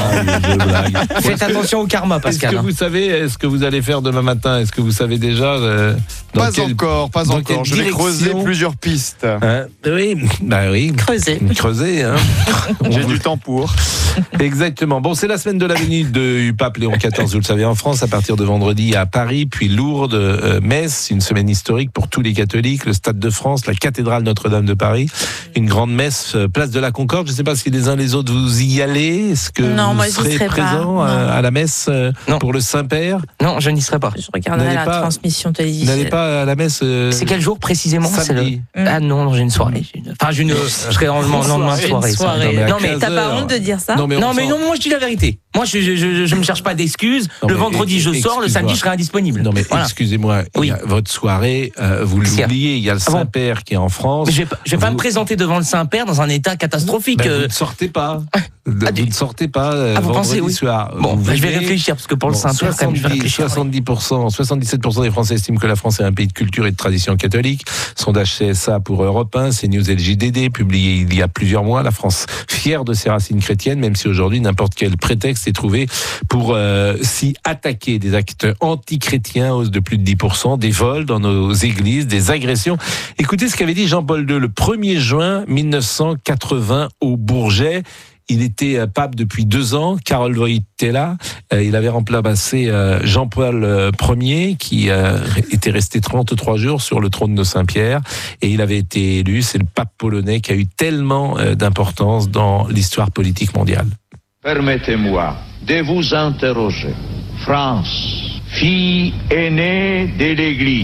Faites attention au karma, Pascal. Est-ce que vous savez, est-ce que vous allez faire demain matin? Est-ce que vous savez déjà euh, dans Pas quel, encore, pas encore. Je vais creuser plusieurs pistes. Hein? Oui, bah oui. Creuser. Creuser, hein. J'ai du temps pour. Exactement. Bon, c'est la semaine de la venue de Pape Léon quatorze, vous le savez, en France, à partir de vendredi à Paris, puis Lourdes, euh, Metz, une semaine historique pour tous les catholiques, le Stade de France, la cathédrale Notre-Dame de Paris, une grande messe, euh, place de la Concorde. Je ne sais pas si les uns les autres vous y allez. Est-ce que non, vous moi, serez serai présent à, à la messe euh, pour le Saint-Père? Non, je n'y serai pas. Je regarderai la pas, transmission télévisée. Vous n'allez pas à la messe euh, c'est quel jour précisément? Samedi. C'est le... Ah non, j'ai une soirée. Enfin, j'ai une... je serai dans le lendemain de soirée. soirée. Non, mais, non, mais t'as pas honte de dire ça? Non, mais, non, mais non, moi je dis la vérité. Moi, je je, je, je me cherche pas d'excuses. Non, le vendredi, je sors. Le samedi, je serai indisponible. Non, mais voilà. Excusez-moi. Oui. Y a votre soirée, euh, vous l'oubliez. Il y a le Saint-Père ah bon qui est en France. Mais je vais, je vais vous... pas me présenter devant le Saint-Père dans un état catastrophique. Ben, vous ne sortez pas. Vous ne sortez pas euh, ah, vous vendredi pensez, oui. soir. Bon, ben, je vais réfléchir parce que pour bon, le Saint-Père, quand même, je vais réfléchir. soixante-dix pour cent, soixante-dix-sept pour cent des Français estiment que la France est un pays de culture et de tradition catholique. Sondage C S A pour Europe un, CNews et le J D D, publié il y a plusieurs mois. La France fière de ses racines chrétiennes, même si aujourd'hui n'importe quel prétexte est trouvé pour euh, s'y attaquer. Des actes anti-chrétiens, hausse de plus de dix pour cent, des vols dans nos églises, des agressions. Écoutez ce qu'avait dit Jean-Paul deux le premier juin mille neuf cent quatre-vingts au Bourget. Il était pape depuis deux ans, Karol Wojtyła. Euh, il avait remplacé euh, Jean-Paul Ier, qui euh, était resté trente-trois jours sur le trône de Saint-Pierre. Et il avait été élu. C'est le pape polonais qui a eu tellement euh, d'importance dans l'histoire politique mondiale. Permettez-moi de vous interroger. France, fille aînée de l'Église,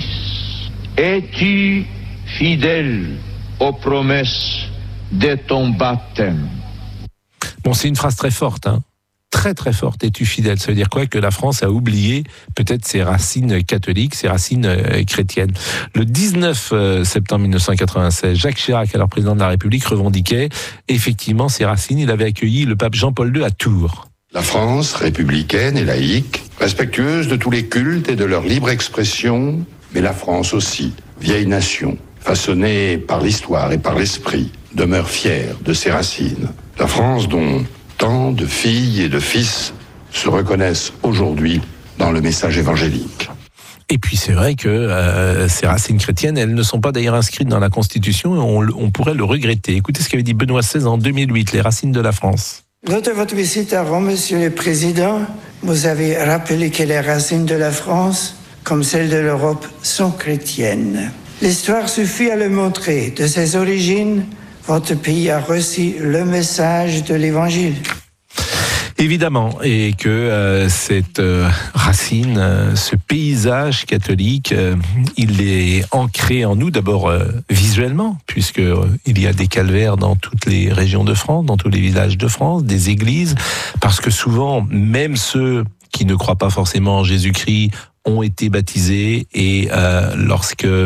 es-tu fidèle aux promesses de ton baptême? Bon, c'est une phrase très forte, hein. Très très forte. Es-tu fidèle? Ça veut dire quoi? Que la France a oublié peut-être ses racines catholiques, ses racines euh, chrétiennes. Le dix-neuf septembre mille neuf cent quatre-vingt-seize, Jacques Chirac, alors président de la République, revendiquait effectivement ses racines. Il avait accueilli le pape Jean-Paul deux à Tours. La France, républicaine et laïque, respectueuse de tous les cultes et de leur libre expression, mais la France aussi, vieille nation, façonnée par l'histoire et par l'esprit, demeure fière de ses racines. La France dont tant de filles et de fils se reconnaissent aujourd'hui dans le message évangélique. Et puis c'est vrai que euh, ces racines chrétiennes, elles ne sont pas d'ailleurs inscrites dans la Constitution et on, on pourrait le regretter. Écoutez ce qu'avait dit Benoît seize en deux mille huit, les racines de la France. Lors de votre visite à Rome, Monsieur le Président, vous avez rappelé que les racines de la France, comme celles de l'Europe, sont chrétiennes. L'histoire suffit à le montrer. De ses origines, votre pays a reçu le message de l'Évangile. Évidemment, et que euh, cette euh, racine, euh, ce paysage catholique, euh, il est ancré en nous d'abord euh, visuellement, puisque euh, il y a des calvaires dans toutes les régions de France, dans tous les villages de France, des églises, parce que souvent, même ceux qui ne croient pas forcément en Jésus-Christ ont été baptisés et euh, lorsque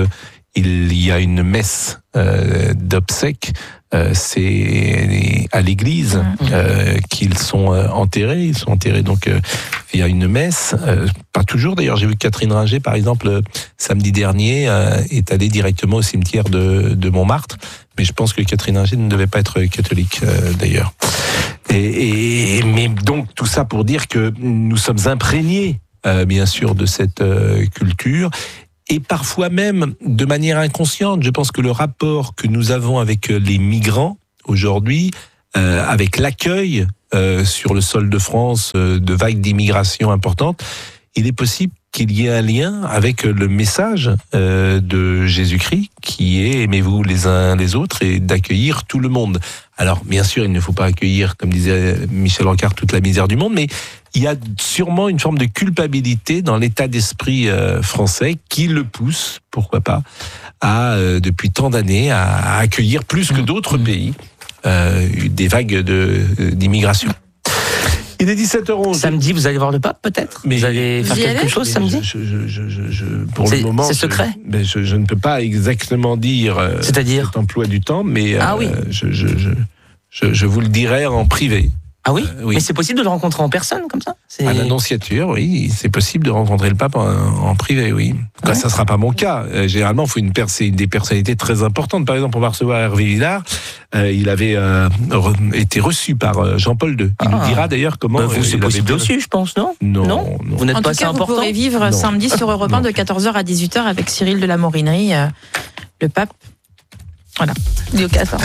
il y a une messe euh, d'obsèques. Euh, c'est à l'église euh, qu'ils sont euh, enterrés. Ils sont enterrés donc euh, via une messe. Euh, pas toujours d'ailleurs. J'ai vu Catherine Ringer, par exemple, euh, samedi dernier, euh, est allée directement au cimetière de, de Montmartre. Mais je pense que Catherine Ringer ne devait pas être catholique euh, d'ailleurs. Et, et mais donc tout ça pour dire que nous sommes imprégnés, euh, bien sûr, de cette euh, culture. Et parfois même de manière inconsciente. Je pense que le rapport que nous avons avec les migrants aujourd'hui, euh, avec l'accueil euh, sur le sol de France euh, de vagues d'immigration importantes, il est possible qu'il y ait un lien avec le message euh, de Jésus-Christ qui est « aimez-vous les uns les autres » et d'accueillir tout le monde. Alors bien sûr, il ne faut pas accueillir, comme disait Michel Rocard, toute la misère du monde, mais il y a sûrement une forme de culpabilité dans l'état d'esprit euh, français qui le pousse, pourquoi pas, à, euh, depuis tant d'années, à, à accueillir plus que d'autres pays euh, des vagues de, d'immigration. Il est dix-sept heures onze. Samedi, vous allez voir le pape, peut-être? Mais vous allez faire quelque chose samedi? je, je, je, je, je, Pour c'est, le moment, c'est secret. Je, mais je, je ne peux pas exactement dire euh, C'est-à-dire cet emploi du temps, mais ah, euh, oui. je, je, je, je, je vous le dirai en privé. Ah oui, euh, oui. Mais c'est possible de le rencontrer en personne, comme ça? C'est... À l'annonciature, oui, c'est possible de rencontrer le pape en, en privé, oui. Ouais. Ça ne sera pas mon cas. Euh, généralement, il faut une percée, des personnalités très importantes. Par exemple, on va recevoir Hervé Villard. Euh, il avait euh, re, été reçu par euh, Jean-Paul deux. Il ah. nous dira d'ailleurs comment... Bah vous, euh, c'est possible aussi, je pense, non? Non. Non, non. Vous n'êtes en pas tout cas, assez important. Vous pourrez vivre non. samedi sur Europe un de quatorze heures à dix-huit heures avec Cyril de la Morinerie, euh, le pape. Voilà, Léo quatorze.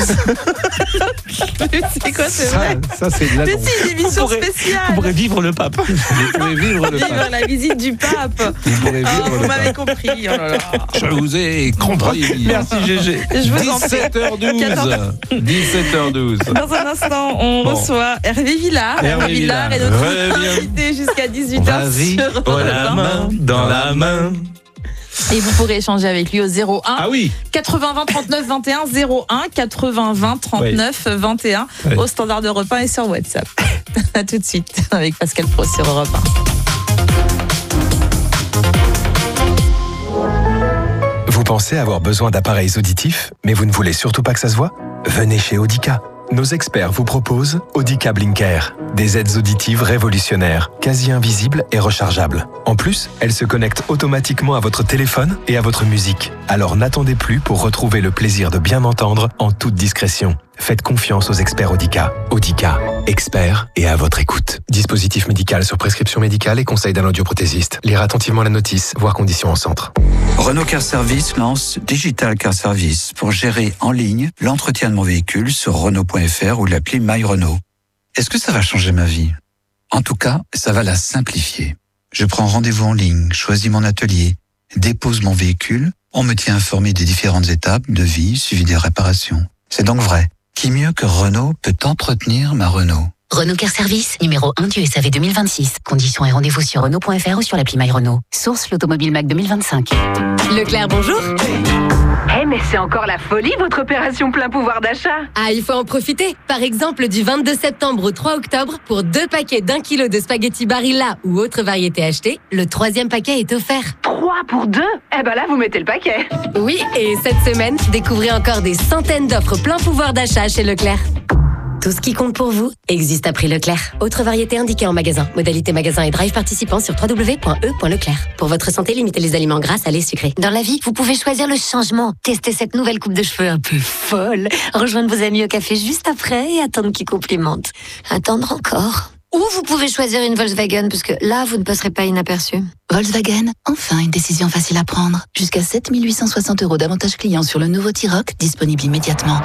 C'est quoi, c'est ça, vrai? Ça, c'est de la Mais c'est une émission pourrez, spéciale. Vous pourrez vivre le pape. Vous pourrez vivre le vivre pape. la visite du pape. Vous pourrez vivre oh, le vous m'avez pape. compris. Oh là là. Je vous ai compris. Merci G G. Je vous en prie. dix-sept heures douze. dix-sept heures douze. Dans un instant, on bon. reçoit Hervé Villard. Hervé, Hervé Villard est notre Reviens. invité jusqu'à dix-huit heures Vas-y, sur oh la main dans la main. Et vous pourrez échanger avec lui au zéro un ah oui. quatre-vingts vingt trente-neuf vingt et un zéro un quatre-vingts vingt trente-neuf vingt et un oui. au standard d'Europe un et sur WhatsApp. À tout de suite avec Pascal Pro sur Europe un. Vous pensez avoir besoin d'appareils auditifs, mais vous ne voulez surtout pas que ça se voit? Venez chez Audica. Nos experts vous proposent Audica Blinker, des aides auditives révolutionnaires, quasi invisibles et rechargeables. En plus, elles se connectent automatiquement à votre téléphone et à votre musique. Alors n'attendez plus pour retrouver le plaisir de bien entendre en toute discrétion. Faites confiance aux experts Audica. Audica, experts et à votre écoute. Dispositif médical sur prescription médicale et conseil d'un audioprothésiste. Lire attentivement la notice, voir conditions en centre. Renault Car Service lance Digital Car Service pour gérer en ligne l'entretien de mon véhicule sur Renault point F R ou l'appli My Renault. Est-ce que ça va changer ma vie? En tout cas, ça va la simplifier. Je prends rendez-vous en ligne, choisis mon atelier, dépose mon véhicule, on me tient informé des différentes étapes de vie suivi des réparations. C'est donc vrai. Qui mieux que Renault peut entretenir ma Renault? Renault Car Service, numéro un du S A V deux mille vingt-six. Conditions et rendez-vous sur Renault point F R ou sur l'appli My Renault. Source l'Automobile Mac deux mille vingt-cinq. Leclerc, bonjour. Eh hey, mais c'est encore la folie votre opération plein pouvoir d'achat. Ah, il faut en profiter. Par exemple, du vingt-deux septembre au trois octobre, pour deux paquets d'un kilo de spaghettis Barilla ou autre variété achetée, le troisième paquet est offert. Trois pour deux? Eh ben là, vous mettez le paquet. Oui, et cette semaine, découvrez encore des centaines d'offres plein pouvoir d'achat chez Leclerc. Tout ce qui compte pour vous existe à prix Leclerc. Autre variété indiquée en magasin. Modalité magasin et drive participant sur w w w point e point leclerc. Pour votre santé, limitez les aliments gras, salés, sucrés. Dans la vie, vous pouvez choisir le changement. Testez cette nouvelle coupe de cheveux un peu folle. Rejoindre vos amis au café juste après et attendre qu'ils complimentent. Attendre encore. Ou vous pouvez choisir une Volkswagen, parce que là, vous ne passerez pas inaperçu. Volkswagen, enfin une décision facile à prendre. Jusqu'à sept mille huit cent soixante euros d'avantages clients sur le nouveau T-Roc, disponible immédiatement.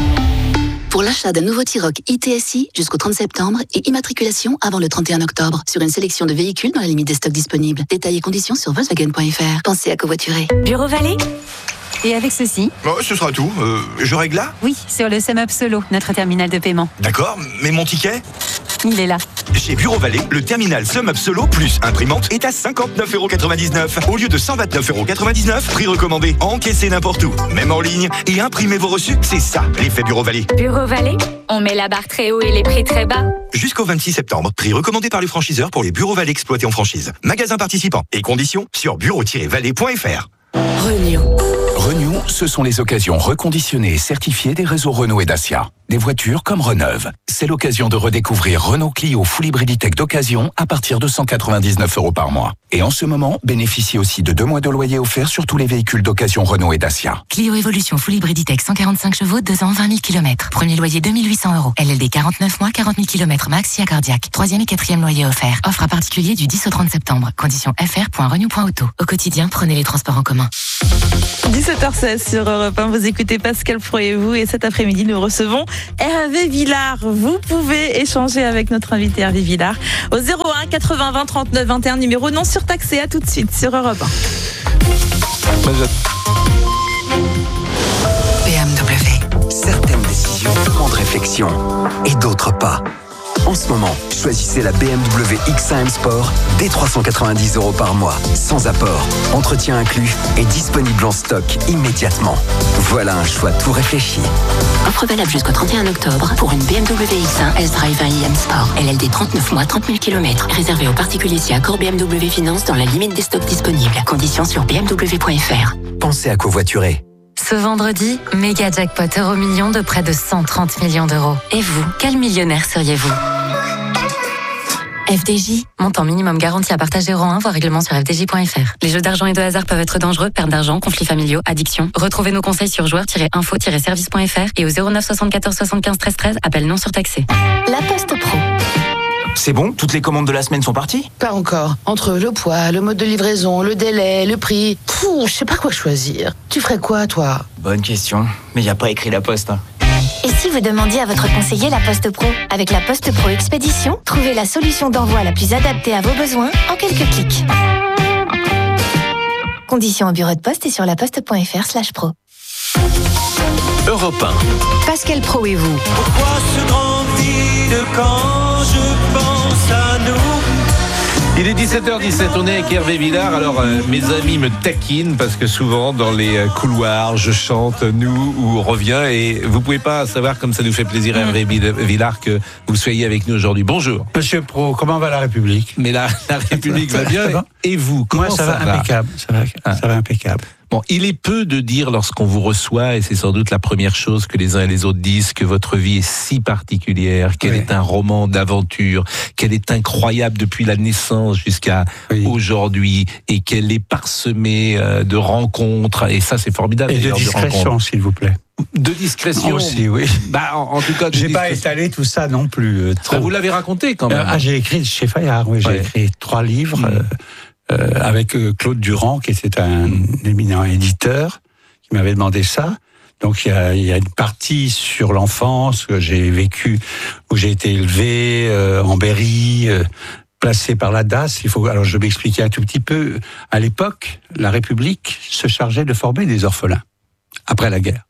Pour l'achat d'un nouveau T-Roc I T S I jusqu'au trente septembre et immatriculation avant le trente et un octobre sur une sélection de véhicules dans la limite des stocks disponibles. Détails et conditions sur Volkswagen point F R. Pensez à covoiturer. Bureau Vallée. Et avec ceci? Oh, ce sera tout. Euh, je règle là? Oui, sur le SumUp Solo, notre terminal de paiement. D'accord, mais mon ticket? Il est là. Chez Bureau Vallée, le terminal SumUp Solo plus imprimante est à cinquante-neuf euros quatre-vingt-dix-neuf au lieu de cent vingt-neuf euros quatre-vingt-dix-neuf, prix recommandé. Encaissez n'importe où, même en ligne, et imprimez vos reçus. C'est ça, l'effet Bureau Vallée. Bureau Vallée, on met la barre très haut et les prix très bas. Jusqu'au vingt-six septembre, prix recommandé par les franchiseurs pour les Bureau Vallée exploités en franchise. Magasins participants et conditions sur bureau tiret vallée point F R. Renew. Renew, ce sont les occasions reconditionnées et certifiées des réseaux Renault et Dacia. Des voitures comme reneuves. C'est l'occasion de redécouvrir Renault Clio Full Hybrid E-Tech d'occasion à partir de cent quatre-vingt-dix-neuf euros par mois. Et en ce moment, bénéficiez aussi de deux mois de loyer offert sur tous les véhicules d'occasion Renault et Dacia. Clio Evolution Full Hybrid E-Tech cent quarante-cinq chevaux, deux ans, vingt mille kilomètres. Premier loyer deux mille huit cents euros. L L D quarante-neuf mois, quarante mille kilomètres max, S I A cardiaque. Troisième et quatrième loyer offert. Offre à particulier du dix au trente septembre. Conditions f r point renew point auto. Au quotidien, prenez les transports en commun. dix-sept heures seize sur Europe un, vous écoutez Pascal Pro et vous, et cet après-midi nous recevons Hervé Villard. Vous pouvez échanger avec notre invité Hervé Villard au zéro un quatre-vingts vingt trente-neuf vingt et un, numéro non surtaxé. À tout de suite sur Europe un. B M W. Certaines décisions demandent réflexion et d'autres pas. En ce moment, choisissez la B M W X un M Sport dès trois cent quatre-vingt-dix euros par mois, sans apport, entretien inclus et disponible en stock immédiatement. Voilà un choix tout réfléchi. Offre valable jusqu'au trente et un octobre pour une B M W X un S-Drive un i M Sport. L L D trente-neuf mois, trente mille kilomètres. Réservé aux particuliers si accord B M W Finance dans la limite des stocks disponibles. Conditions sur b m w point f r. Pensez à covoiturer. Ce vendredi, méga jackpot euro million de près de cent trente millions d'euros. Et vous, quel millionnaire seriez-vous ? F D J, montant minimum garanti à partager euro un, voire règlement sur f d j point f r. Les jeux d'argent et de hasard peuvent être dangereux, perte d'argent, conflits familiaux, addiction. Retrouvez nos conseils sur joueurs tiret info tiret service point f r et au zéro neuf soixante-quatorze soixante-quinze treize treize, appel non surtaxé. La Poste Pro. C'est bon, toutes les commandes de la semaine sont parties ? Pas encore. Entre le poids, le mode de livraison, le délai, le prix, pfff, je sais pas quoi choisir. Tu ferais quoi, toi ? Bonne question, mais y a pas écrit la Poste. Hein. Et si vous demandiez à votre conseiller la Poste Pro ? Avec la Poste Pro Expédition, trouvez la solution d'envoi la plus adaptée à vos besoins en quelques clics. Conditions au bureau de poste et sur laposte.fr slash pro. Europe un. Pascal Pro et vous. Pourquoi ce grand vide quand je pense à nous ? Il est dix-sept heures dix-sept, on est avec Hervé Villard. Alors euh, mes amis me taquinent parce que souvent dans les euh, couloirs je chante nous ou on revient, et vous pouvez pas savoir comme ça nous fait plaisir Hervé Villard que vous soyez avec nous aujourd'hui. Bonjour. Monsieur Pro, comment va la République ? Mais la, la République va bien, et vous, comment Moi, ça, ça va, va impeccable, ça va, ah. ça va impeccable. Bon, il est peu de dire lorsqu'on vous reçoit, et c'est sans doute la première chose que les uns et les autres disent, que votre vie est si particulière, qu'elle oui. est un roman d'aventure, qu'elle est incroyable depuis la naissance jusqu'à oui. aujourd'hui, et qu'elle est parsemée de rencontres, et ça c'est formidable. Et de discrétion, s'il vous plaît. De discrétion aussi, oui. Bah, en, en tout cas, j'ai pas étalé tout ça non plus. Euh, bah, vous l'avez raconté quand même. Ah, j'ai écrit chez Fayard, oui, j'ai ouais. écrit trois livres. Mmh. Euh, Euh, avec euh, Claude Durand, qui était un éminent éditeur, qui m'avait demandé ça. Donc il y a, il y a une partie sur l'enfance que j'ai vécue, où j'ai été élevé euh, en Berry, euh, placé par la D A S. Il faut, alors je vais m'expliquer un tout petit peu. À l'époque, la République se chargeait de former des orphelins après la guerre.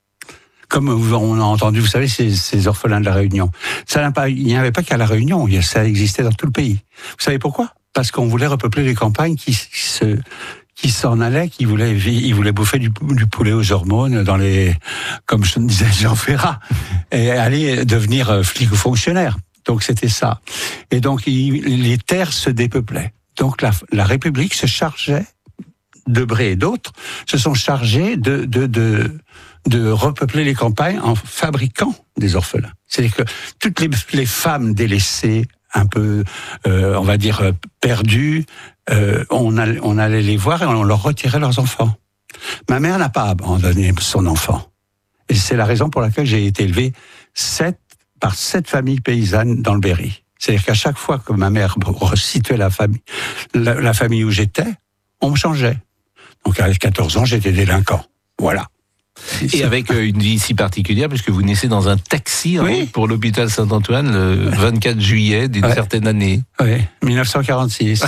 Comme on a entendu, vous savez, ces, ces orphelins de la Réunion. Ça n'a pas, il n'y avait pas qu'à la Réunion, ça existait dans tout le pays. Vous savez pourquoi ? Parce qu'on voulait repeupler les campagnes qui se, qui s'en allaient, qui voulaient, ils voulaient bouffer du, du poulet aux hormones dans les, comme je disais Jean Ferrat, et aller devenir flic ou fonctionnaire. Donc c'était ça. Et donc il, les terres se dépeuplaient. Donc la, la République se chargeait, Debré et d'autres, se sont chargés de, de, de, de repeupler les campagnes en fabriquant des orphelins. C'est-à-dire que toutes les, les femmes délaissées, un peu, euh, on va dire, euh, perdus, euh, on, allait, on allait les voir et on leur retirait leurs enfants. Ma mère n'a pas abandonné son enfant. Et c'est la raison pour laquelle j'ai été élevé sept, par sept familles paysannes dans le Berry. C'est-à-dire qu'à chaque fois que ma mère resituait la famille, la, la famille où j'étais, on me changeait. Donc à quatorze ans, j'étais délinquant. Voilà. Et avec une vie si particulière, puisque vous naissez dans un taxi oui. hein, pour l'hôpital Saint-Antoine le vingt-quatre juillet d'une ouais. certaine année. Oui, dix-neuf cent quarante-six.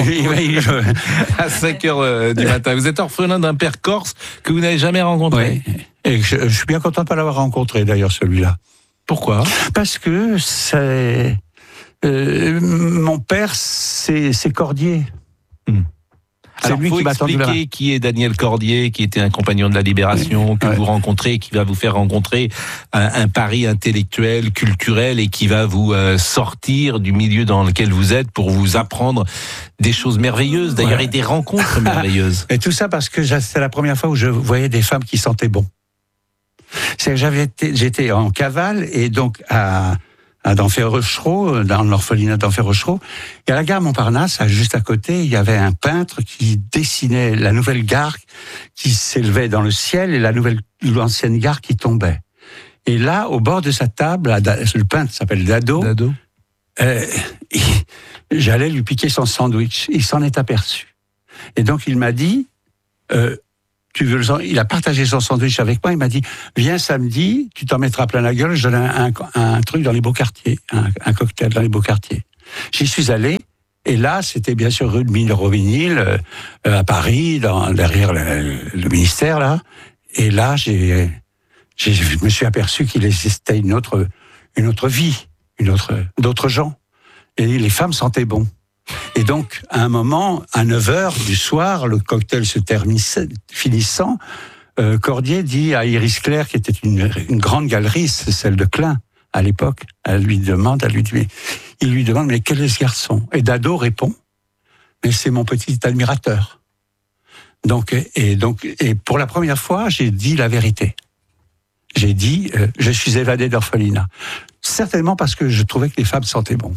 À cinq heures du matin. Vous êtes orphelin d'un père corse que vous n'avez jamais rencontré. Oui. Et je, je suis bien content de ne pas l'avoir rencontré, d'ailleurs, celui-là. Pourquoi ? Parce que c'est... Euh, mon père, c'est, c'est Cordier. Hmm. C'est Alors, lui faut qui m'a tendu la main. expliquer qui est Daniel Cordier, qui était un compagnon de la Libération, Oui. que Ouais. vous rencontrez, qui va vous faire rencontrer un, un pari intellectuel, culturel, et qui va vous euh, sortir du milieu dans lequel vous êtes pour vous apprendre des choses merveilleuses, d'ailleurs, Ouais. et des rencontres merveilleuses. Et tout ça parce que j'a- c'était la première fois où je voyais des femmes qui sentaient bon. C'est que j'avais été, j'étais en cavale et donc à, à Denfert-Rochereau, dans l'orphelinat d'Denfert-Rochereau, et à la gare Montparnasse, à- juste à côté, il y avait un peintre qui dessinait la nouvelle gare qui s'élevait dans le ciel et la nouvelle, l'ancienne gare qui tombait. Et là, au bord de sa table, à Da- le peintre s'appelle Dado. Dado. Euh, il- j'allais lui piquer son sandwich. Il s'en est aperçu. Et donc il m'a dit, euh, tu veux le sang- il a partagé son sandwich avec moi. Il m'a dit, viens samedi, tu t'en mettras plein la gueule. Je donne un, un, un truc dans les beaux quartiers, un, un cocktail dans les beaux quartiers. J'y suis allé. Et là, c'était bien sûr rue de Minerovinil, euh, à Paris, dans, derrière le, le ministère là. Et là, j'ai, j'ai, je me suis aperçu qu'il existait une autre, une autre vie, une autre, d'autres gens. Et les femmes sentaient bon. Et donc, à un moment, à neuf heures du soir, le cocktail se terminissant, finissant, euh, Cordier dit à Iris Claire, qui était une, une grande galeriste, celle de Klein, à l'époque, elle lui demande, elle lui dit, mais, il lui demande, mais quel est ce garçon? Et Dado répond, mais c'est mon petit admirateur. Donc, et donc, et pour la première fois, j'ai dit la vérité. J'ai dit, euh, je suis évadé d'orphelinat. Certainement parce que je trouvais que les femmes sentaient bon.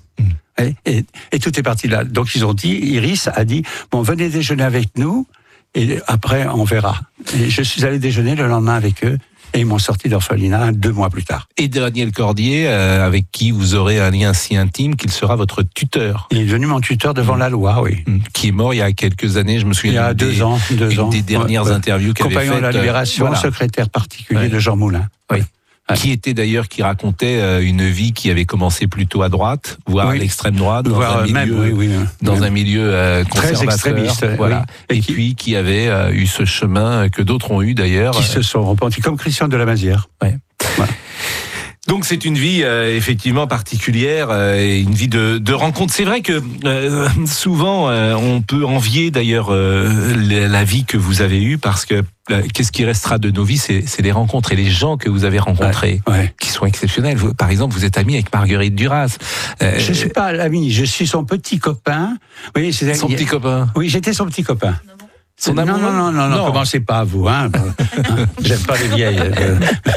Et, et, et tout est parti là. Donc ils ont dit, Iris a dit, bon, venez déjeuner avec nous, et après on verra. Et je suis allé déjeuner le lendemain avec eux, et ils m'ont sorti d'orphelinat deux mois plus tard. Et Daniel Cordier, euh, avec qui vous aurez un lien si intime qu'il sera votre tuteur. Il est devenu mon tuteur devant la loi, oui. Qui est mort il y a quelques années, je me souviens. Il y a deux des, ans, deux une ans. des dernières Ouais, ouais. interviews qu'avait faites. Compagnon de la Libération, euh, voilà. secrétaire particulier Ouais. de Jean Moulin. Oui. Qui était d'ailleurs, qui racontait euh, une vie qui avait commencé plutôt à droite, voire Oui. à l'extrême droite, dans Voire un milieu, même, oui, oui, dans même. un milieu euh, Très conservateur, extrémiste, voilà. oui. Et, puis qui avait euh, eu ce chemin que d'autres ont eu d'ailleurs. Qui se sont repentis, comme Christian de la Mazière. Ouais. Voilà. Donc c'est une vie euh, effectivement particulière euh, et une vie de, de rencontre. C'est vrai que euh, souvent euh, on peut envier d'ailleurs euh, la, la vie que vous avez eue parce que euh, qu'est-ce qui restera de nos vies, c'est, c'est les rencontres et les gens que vous avez rencontrés Ouais, ouais. qui sont exceptionnels. Vous, par exemple, vous êtes ami avec Marguerite Duras. Euh, Je ne suis pas l'ami, je suis son petit copain. Oui, c'est son petit copain. Oui, j'étais son petit copain. Son non, non, amoureux non, non, non, Non. commencez pas à vous, hein. Hein, j'aime pas les vieilles. euh.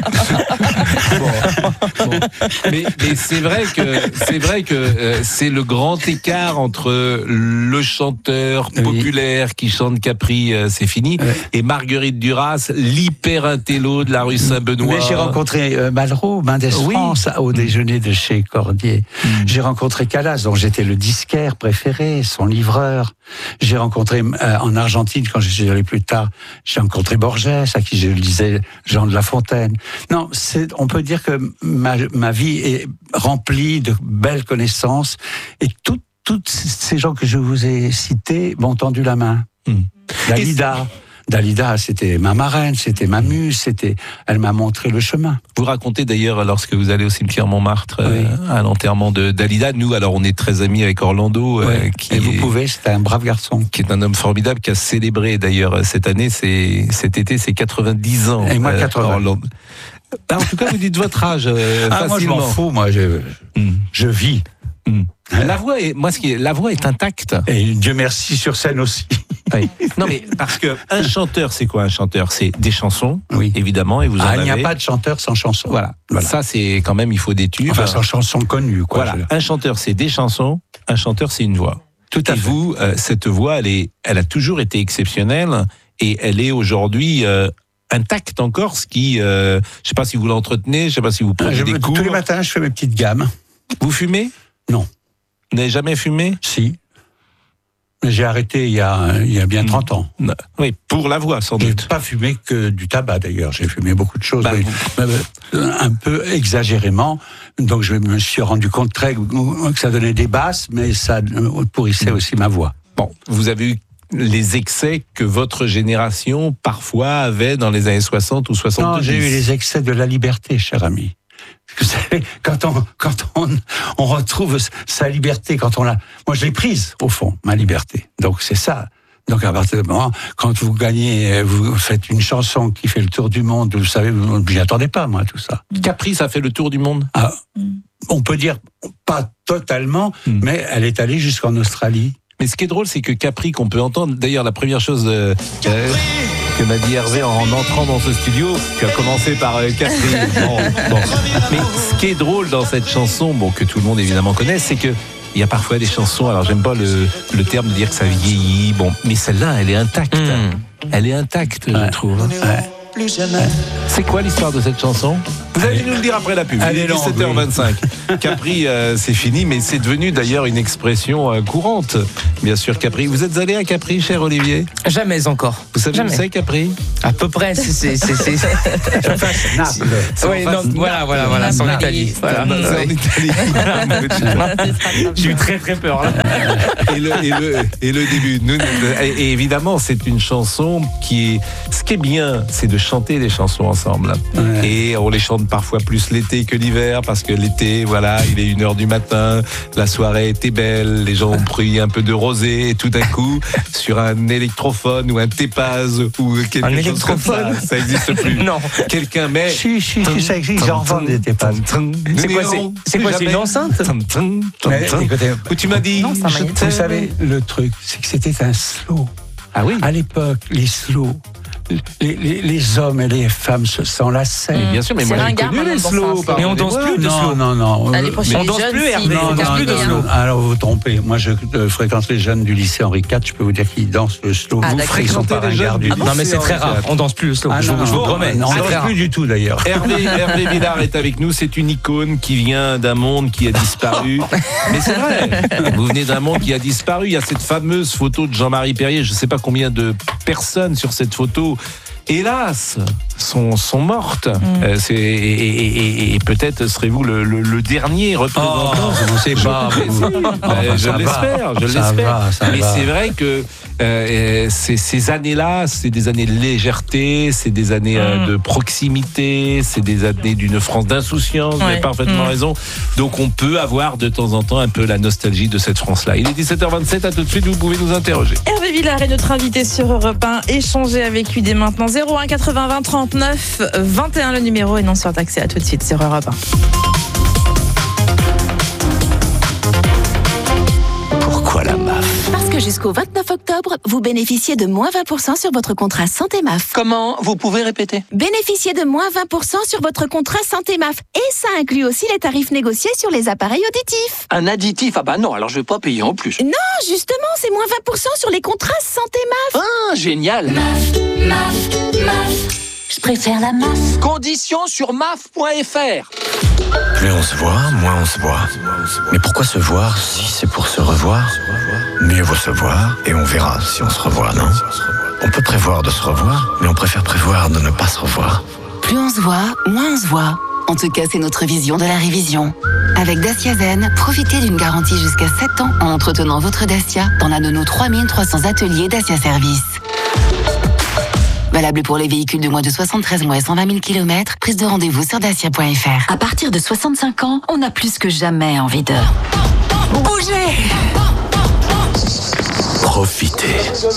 Bon, bon. Mais, mais c'est vrai que c'est vrai que euh, c'est le grand écart entre le chanteur Oui. populaire qui chante Capri, euh, c'est fini, Ouais. et Marguerite Duras, l'hyper intello de la rue Saint-Benoît. Mais j'ai rencontré euh, Malraux, Mendes Oui. France, au déjeuner de chez Cordier. Mm. J'ai rencontré Calas, dont j'étais le disquaire préféré, son livreur. J'ai rencontré euh, en Argentine, quand je suis allé plus tard, j'ai rencontré Borges, à qui je lisais Jean de La Fontaine. Non, c'est, on peut dire que ma, ma vie est remplie de belles connaissances, et toutes toutes ces gens que je vous ai cités m'ont tendu la main. Mm. Dalida. Dalida, c'était ma marraine, c'était ma muse, c'était, elle m'a montré le chemin. Vous racontez d'ailleurs, lorsque vous allez au cimetière Montmartre, Oui. euh, à l'enterrement de Dalida, nous, alors on est très amis avec Orlando, euh, Ouais. qui Et vous est- pouvez, c'est un brave garçon. qui est un homme formidable, qui a célébré d'ailleurs cette année, c'est, cet été, ses quatre-vingt-dix ans. Et moi, euh, quatre-vingts. Orlando. Ah, en tout cas, vous dites votre âge euh, Ah, moi, je facilement. m'en fous, moi, je, Mm. je vis. Mm. La voix est, moi, ce qui est, la voix est intacte. Et Dieu merci sur scène aussi. Oui. Non, mais parce que un chanteur, c'est quoi un chanteur? C'est des chansons, Oui. évidemment, et vous en Ah, avez. il n'y a pas de chanteur sans chanson. Voilà. Voilà. Ça, c'est quand même, il faut des tubes. Enfin, sans chanson connue, quoi. Voilà. Je- Un chanteur, c'est des chansons. Un chanteur, c'est une voix. Tout à Et fait. vous, euh, cette voix, elle est, elle a toujours été exceptionnelle et elle est aujourd'hui euh, intacte encore. Ce qui, euh, je sais pas si vous l'entretenez, je sais pas si vous prenez Je des me- cours. tous les matins, je fais mes petites gammes. Vous fumez? Non. Vous n'avez jamais fumé? Si. Mais j'ai arrêté il y a, il y a bien trente ans. Non. Oui, pour la voix, sans J'ai doute. pas fumé que du tabac, d'ailleurs. J'ai fumé beaucoup de choses, Bah, oui. Mais, euh, un peu exagérément. Donc, je me suis rendu compte très, que ça donnait des basses, mais ça euh, pourrissait aussi ma voix. Bon, vous avez eu les excès que votre génération parfois avait dans les années soixante ou soixante-dix. Non, j'ai eu les excès de la liberté, cher ami. Vous savez, quand on, quand on, on retrouve sa liberté, quand on l'a, moi je l'ai prise, au fond, ma liberté. Donc c'est ça. Donc à partir de moment, quand vous gagnez, vous faites une chanson qui fait le tour du monde, vous savez, vous n'y attendez pas, moi, tout ça. Capri, ça fait le tour du monde. Ah, on peut dire pas totalement, mm. mais elle est allée jusqu'en Australie. Mais ce qui est drôle, c'est que Capri, qu'on peut entendre, d'ailleurs, la première chose euh, euh, que m'a dit Hervé en entrant dans ce studio, tu as commencé par euh, Capri. Bon, bon. Mais ce qui est drôle dans cette chanson, bon, que tout le monde évidemment connaît, c'est que il y a parfois des chansons, alors j'aime pas le, le terme de dire que ça vieillit, bon, mais celle-là, elle est intacte. Mmh. Elle est intacte, ouais. je trouve. Ouais. Plus jamais. C'est quoi l'histoire de cette chanson? Vous allez nous le dire après la pub. Il est dix-sept heures vingt-cinq. Capri, euh, c'est fini, mais c'est devenu d'ailleurs une expression euh, courante. Bien sûr, Capri. Vous êtes allé à Capri, cher Olivier? Jamais encore. Vous savez où c'est, Capri? À peu près. C'est. c'est, c'est, c'est... Naples. Oui, non, voilà, voilà, voilà, c'est en Italie. Voilà. C'est en Italie. J'ai eu très très peur. Là. Et, le, et, le, et le début. Nous, et évidemment, c'est une chanson qui est. Ce qui est bien, c'est de chanter des chansons ensemble. Ouais. Et on les chante parfois plus l'été que l'hiver, parce que l'été, voilà, il est une heure du matin, la soirée était belle, les gens ont pris un peu de rosé, et tout d'un coup, sur un électrophone ou un tépaz ou quelque un chose comme ça, ça n'existe plus. Non. Quelqu'un met... Si, si, si, ça existe, j'en vends des tépaz. C'est quoi, c'est, c'est quoi, c'est une enceinte? Mais, écoutez, où tu m'as dit, non, vous savez, le truc, c'est que c'était un slow. Ah oui. À l'époque, les slows, Les, les, les hommes et les femmes se s'enlaçaient. Mmh. Bien sûr, mais c'est moi j'ai connu les slow. Mais on danse plus de slow. Non, non, non. Allez, on danse plus, Hervé. Non, on danse non, plus de non, slow. non. Alors vous vous trompez. Moi, je euh, fréquente les jeunes du lycée Henri quatre. Je peux vous dire qu'ils dansent le slow. Ah, vous fréquentez les jeunes du... ah, Non, mais c'est très rare. On danse plus le slow. Ah, je, non, je vous non, promets. Non, on ne danse plus du tout d'ailleurs. Hervé, Hervé Villard est avec nous. C'est une icône qui vient d'un monde qui a disparu. Mais c'est vrai. Vous venez d'un monde qui a disparu. Il y a cette fameuse photo de Jean-Marie Perrier. Je ne sais pas combien de personnes sur cette photo, hélas, sont, sont mortes. Mmh. Euh, c'est, et, et, et, et peut-être serez-vous le, le, le dernier représentant. Oh, je ne sais pas. Je, euh, je l'espère, je ça l'espère. Va, ça mais va. c'est vrai que euh, ces, ces années-là, c'est des années de légèreté, c'est des années euh, de proximité, c'est des années d'une France d'insouciance. Ouais. Vous avez parfaitement mmh. raison. Donc on peut avoir de temps en temps un peu la nostalgie de cette France-là. Il est dix-sept heures vingt-sept. À tout de suite, vous pouvez nous interroger. Hervé Villard est notre invité sur Europe un. Échangez avec lui dès maintenant. zéro un quatre-vingts vingt trente-neuf vingt et un le numéro et non surtaxé. À tout de suite sur Europe un. Pourquoi la M A F? Parce que jusqu'au vingt-neuf octobre, vous bénéficiez de moins vingt pour cent sur votre contrat Santé M A F. Comment? Vous pouvez répéter? Bénéficiez de moins vingt pour cent sur votre contrat Santé M A F. Et ça inclut aussi les tarifs négociés sur les appareils auditifs. Un additif? Ah bah non, alors je vais pas payer en plus. Non, justement, c'est moins vingt pour cent sur les contrats Santé M A F. Ah, génial. M A F, M A F, M A F. Je préfère la M A F. Conditions sur M A F point F R. Plus on se voit, moins on se voit. Mais pourquoi se voir si c'est pour se revoir? Mieux vaut se voir et on verra si on se revoit, non? On peut prévoir de se revoir, mais on préfère prévoir de ne pas se revoir. Plus on se voit, moins on se voit. En tout cas, c'est notre vision de la révision. Avec Dacia Zen, profitez d'une garantie jusqu'à sept ans en entretenant votre Dacia dans l'un de nos trois mille trois cents ateliers Dacia Service. Valable pour les véhicules de moins de soixante-treize mois et cent vingt mille kilomètres. Prise de rendez-vous sur dacia point F R. À partir de soixante-cinq ans, on a plus que jamais envie de bouger. Profitez.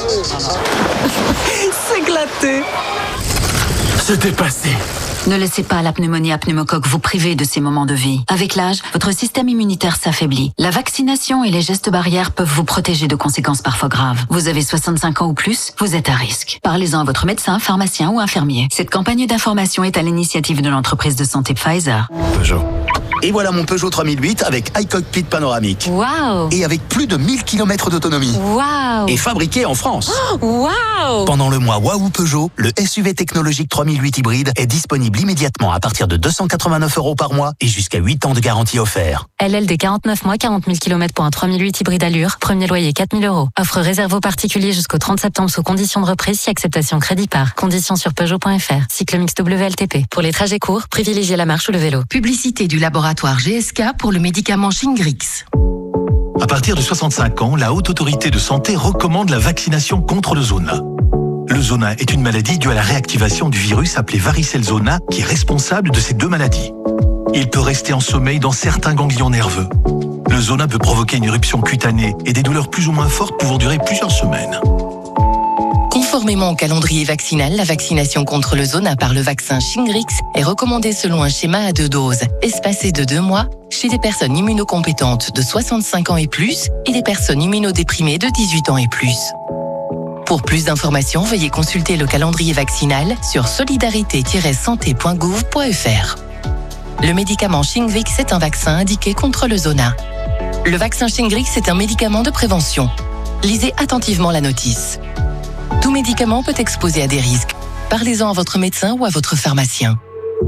S'éclater. Se dépasser. Ne laissez pas la pneumonie à pneumocoque vous priver de ces moments de vie. Avec l'âge, votre système immunitaire s'affaiblit. La vaccination et les gestes barrières peuvent vous protéger de conséquences parfois graves. Vous avez soixante-cinq ans ou plus, vous êtes à risque. Parlez-en à votre médecin, pharmacien ou infirmier. Cette campagne d'information est à l'initiative de l'entreprise de santé Pfizer. Peugeot. Et voilà mon Peugeot trois mille huit avec iCockpit panoramique. Waouh! Et avec plus de mille kilomètres d'autonomie. Waouh! Et fabriqué en France. Oh, waouh! Pendant le mois Waouh Peugeot, le S U V technologique trois mille huit hybride est disponible immédiatement à partir de deux cent quatre-vingt-neuf euros par mois et jusqu'à huit ans de garantie offert. L L D quarante-neuf mois, quarante mille kilomètres pour un trois mille huit hybride allure. Premier loyer quatre mille euros. Offre réservée aux particuliers jusqu'au trente septembre sous conditions de reprise si acceptation crédit par. Conditions sur Peugeot point F R. Cycle mix W L T P. Pour les trajets courts, privilégiez la marche ou le vélo. Publicité du laboratoire G S K pour le médicament Shingrix. À partir de soixante-cinq ans, la Haute Autorité de Santé recommande la vaccination contre le zona. Le zona est une maladie due à la réactivation du virus appelé varicelle zona qui est responsable de ces deux maladies. Il peut rester en sommeil dans certains ganglions nerveux. Le zona peut provoquer une éruption cutanée et des douleurs plus ou moins fortes pouvant durer plusieurs semaines. Conformément au calendrier vaccinal, la vaccination contre le zona par le vaccin Shingrix est recommandée selon un schéma à deux doses, espacé de deux mois, chez les personnes immunocompétentes de soixante-cinq ans et plus et les personnes immunodéprimées de dix-huit ans et plus. Pour plus d'informations, veuillez consulter le calendrier vaccinal sur solidarité tiret santé point gouv point f r. Le médicament Shingrix est un vaccin indiqué contre le zona. Le vaccin Shingrix est un médicament de prévention. Lisez attentivement la notice. Tout médicament peut exposer à des risques. Parlez-en à votre médecin ou à votre pharmacien.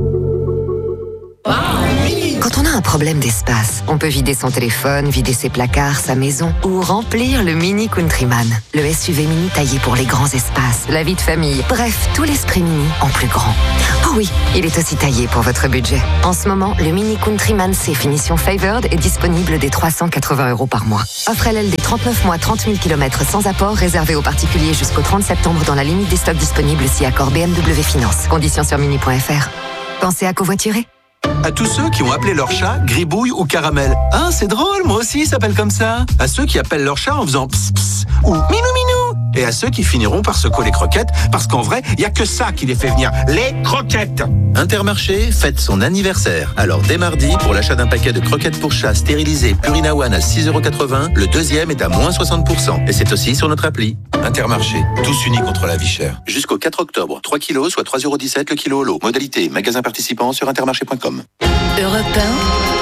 Quand on a un problème d'espace, on peut vider son téléphone, vider ses placards, sa maison ou remplir le Mini Countryman. Le S U V mini taillé pour les grands espaces, la vie de famille, bref, tout l'esprit mini en plus grand. Oh oui, il est aussi taillé pour votre budget. En ce moment, le Mini Countryman C finition Favored est disponible dès trois cent quatre-vingts euros par mois. Offre L L D trente-neuf mois, trente mille kilomètres sans apport, réservé aux particuliers jusqu'au trente septembre dans la limite des stocks disponibles si accord B M W Finance. Conditions sur mini point f r. Pensez à covoiturer. À tous ceux qui ont appelé leur chat Gribouille ou Caramel. Ah, c'est drôle, moi aussi, il s'appelle comme ça. À ceux qui appellent leur chat en faisant pss pss ou minou minou. Et à ceux qui finiront par se coller croquettes, parce qu'en vrai, il n'y a que ça qui les fait venir, les croquettes. Intermarché fête son anniversaire. Alors dès mardi, pour l'achat d'un paquet de croquettes pour chat stérilisées Purina One à six euros quatre-vingts, le deuxième est à moins soixante pour cent. Et c'est aussi sur notre appli. Intermarché, tous unis contre la vie chère. Jusqu'au quatre octobre, trois kilos, soit trois euros dix-sept le kilo au lot. Modalité, magasin participant sur intermarché point com. Europe un.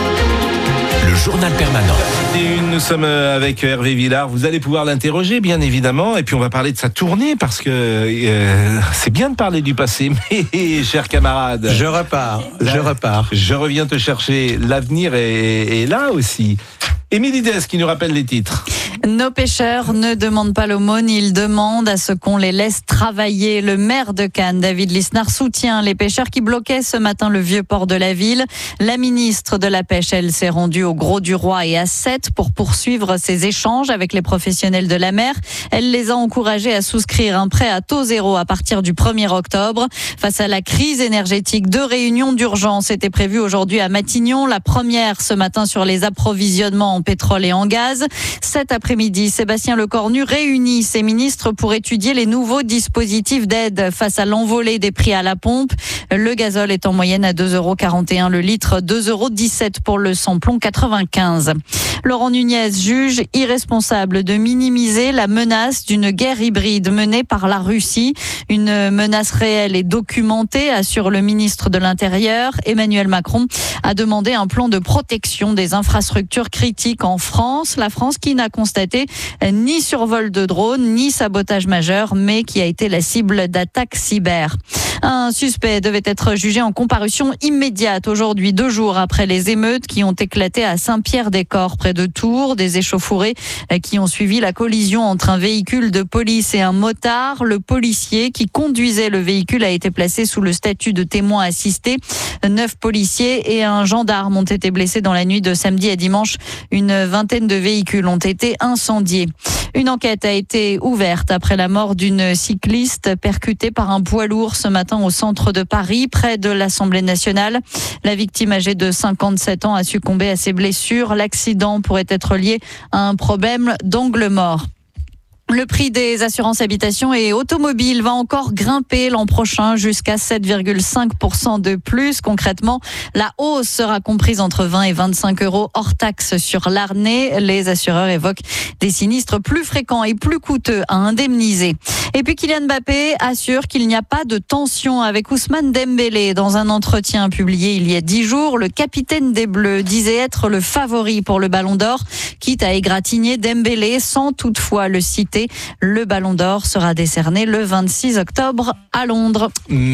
Le journal permanent. Et nous sommes avec Hervé Villard. Vous allez pouvoir l'interroger, bien évidemment. Et puis, on va parler de sa tournée parce que euh, c'est bien de parler du passé. Mais, cher camarade. Je repars. Là, je repars. Je reviens te chercher. L'avenir est, est là aussi. Émilie Dès qui nous rappelle les titres. Nos pêcheurs ne demandent pas l'aumône, ils demandent à ce qu'on les laisse travailler. Le maire de Cannes, David Lisnard, soutient les pêcheurs qui bloquaient ce matin le vieux port de la ville. La ministre de la Pêche, elle, s'est rendue au Gros du Roi et à Sète pour poursuivre ses échanges avec les professionnels de la mer. Elle les a encouragés à souscrire un prêt à taux zéro à partir du premier octobre. Face à la crise énergétique, deux réunions d'urgence étaient prévues aujourd'hui à Matignon. La première ce matin sur les approvisionnements en pétrole et en gaz. Cet après-midi, Sébastien Lecornu réunit ses ministres pour étudier les nouveaux dispositifs d'aide face à l'envolée des prix à la pompe. Le gazole est en moyenne à deux euros quarante et un le litre, deux euros dix-sept pour le samplon quatre-vingt-quinze. Laurent Nunez juge irresponsable de minimiser la menace d'une guerre hybride menée par la Russie. Une menace réelle et documentée, assure le ministre de l'Intérieur. Emmanuel Macron a demandé un plan de protection des infrastructures critiques en France. La France qui n'a constaté ni survol de drones, ni sabotage majeur, mais qui a été la cible d'attaques cyber. Un suspect devait être jugé en comparution immédiate aujourd'hui, deux jours après les émeutes qui ont éclaté à Saint-Pierre-des-Corps, près de Tours. Des échauffourées qui ont suivi la collision entre un véhicule de police et un motard. Le policier qui conduisait le véhicule a été placé sous le statut de témoin assisté. Neuf policiers et un gendarme ont été blessés dans la nuit de samedi à dimanche. Une vingtaine de véhicules ont été incendiés. Une enquête a été ouverte après la mort d'une cycliste percutée par un poids lourd ce matin au centre de Paris, près de l'Assemblée nationale. La victime âgée de cinquante-sept ans a succombé à ses blessures. L'accident pourrait être lié à un problème d'angle mort. Le prix des assurances habitation et automobile va encore grimper l'an prochain jusqu'à sept virgule cinq pour cent de plus. Concrètement, la hausse sera comprise entre vingt et vingt-cinq euros hors taxe sur l'année. Les assureurs évoquent des sinistres plus fréquents et plus coûteux à indemniser. Et puis Kylian Mbappé assure qu'il n'y a pas de tension avec Ousmane Dembélé. Dans un entretien publié il y a dix jours, le capitaine des Bleus disait être le favori pour le Ballon d'Or, quitte à égratigner Dembélé sans toutefois le citer. Le Ballon d'Or sera décerné le vingt-six octobre à Londres.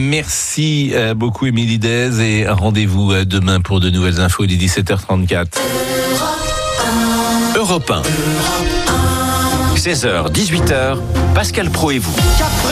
Merci beaucoup Émilie Dès et rendez-vous demain pour de nouvelles infos dès dix-sept heures trente-quatre. Europe un. seize heures, dix-huit heures, Pascal Praud et vous.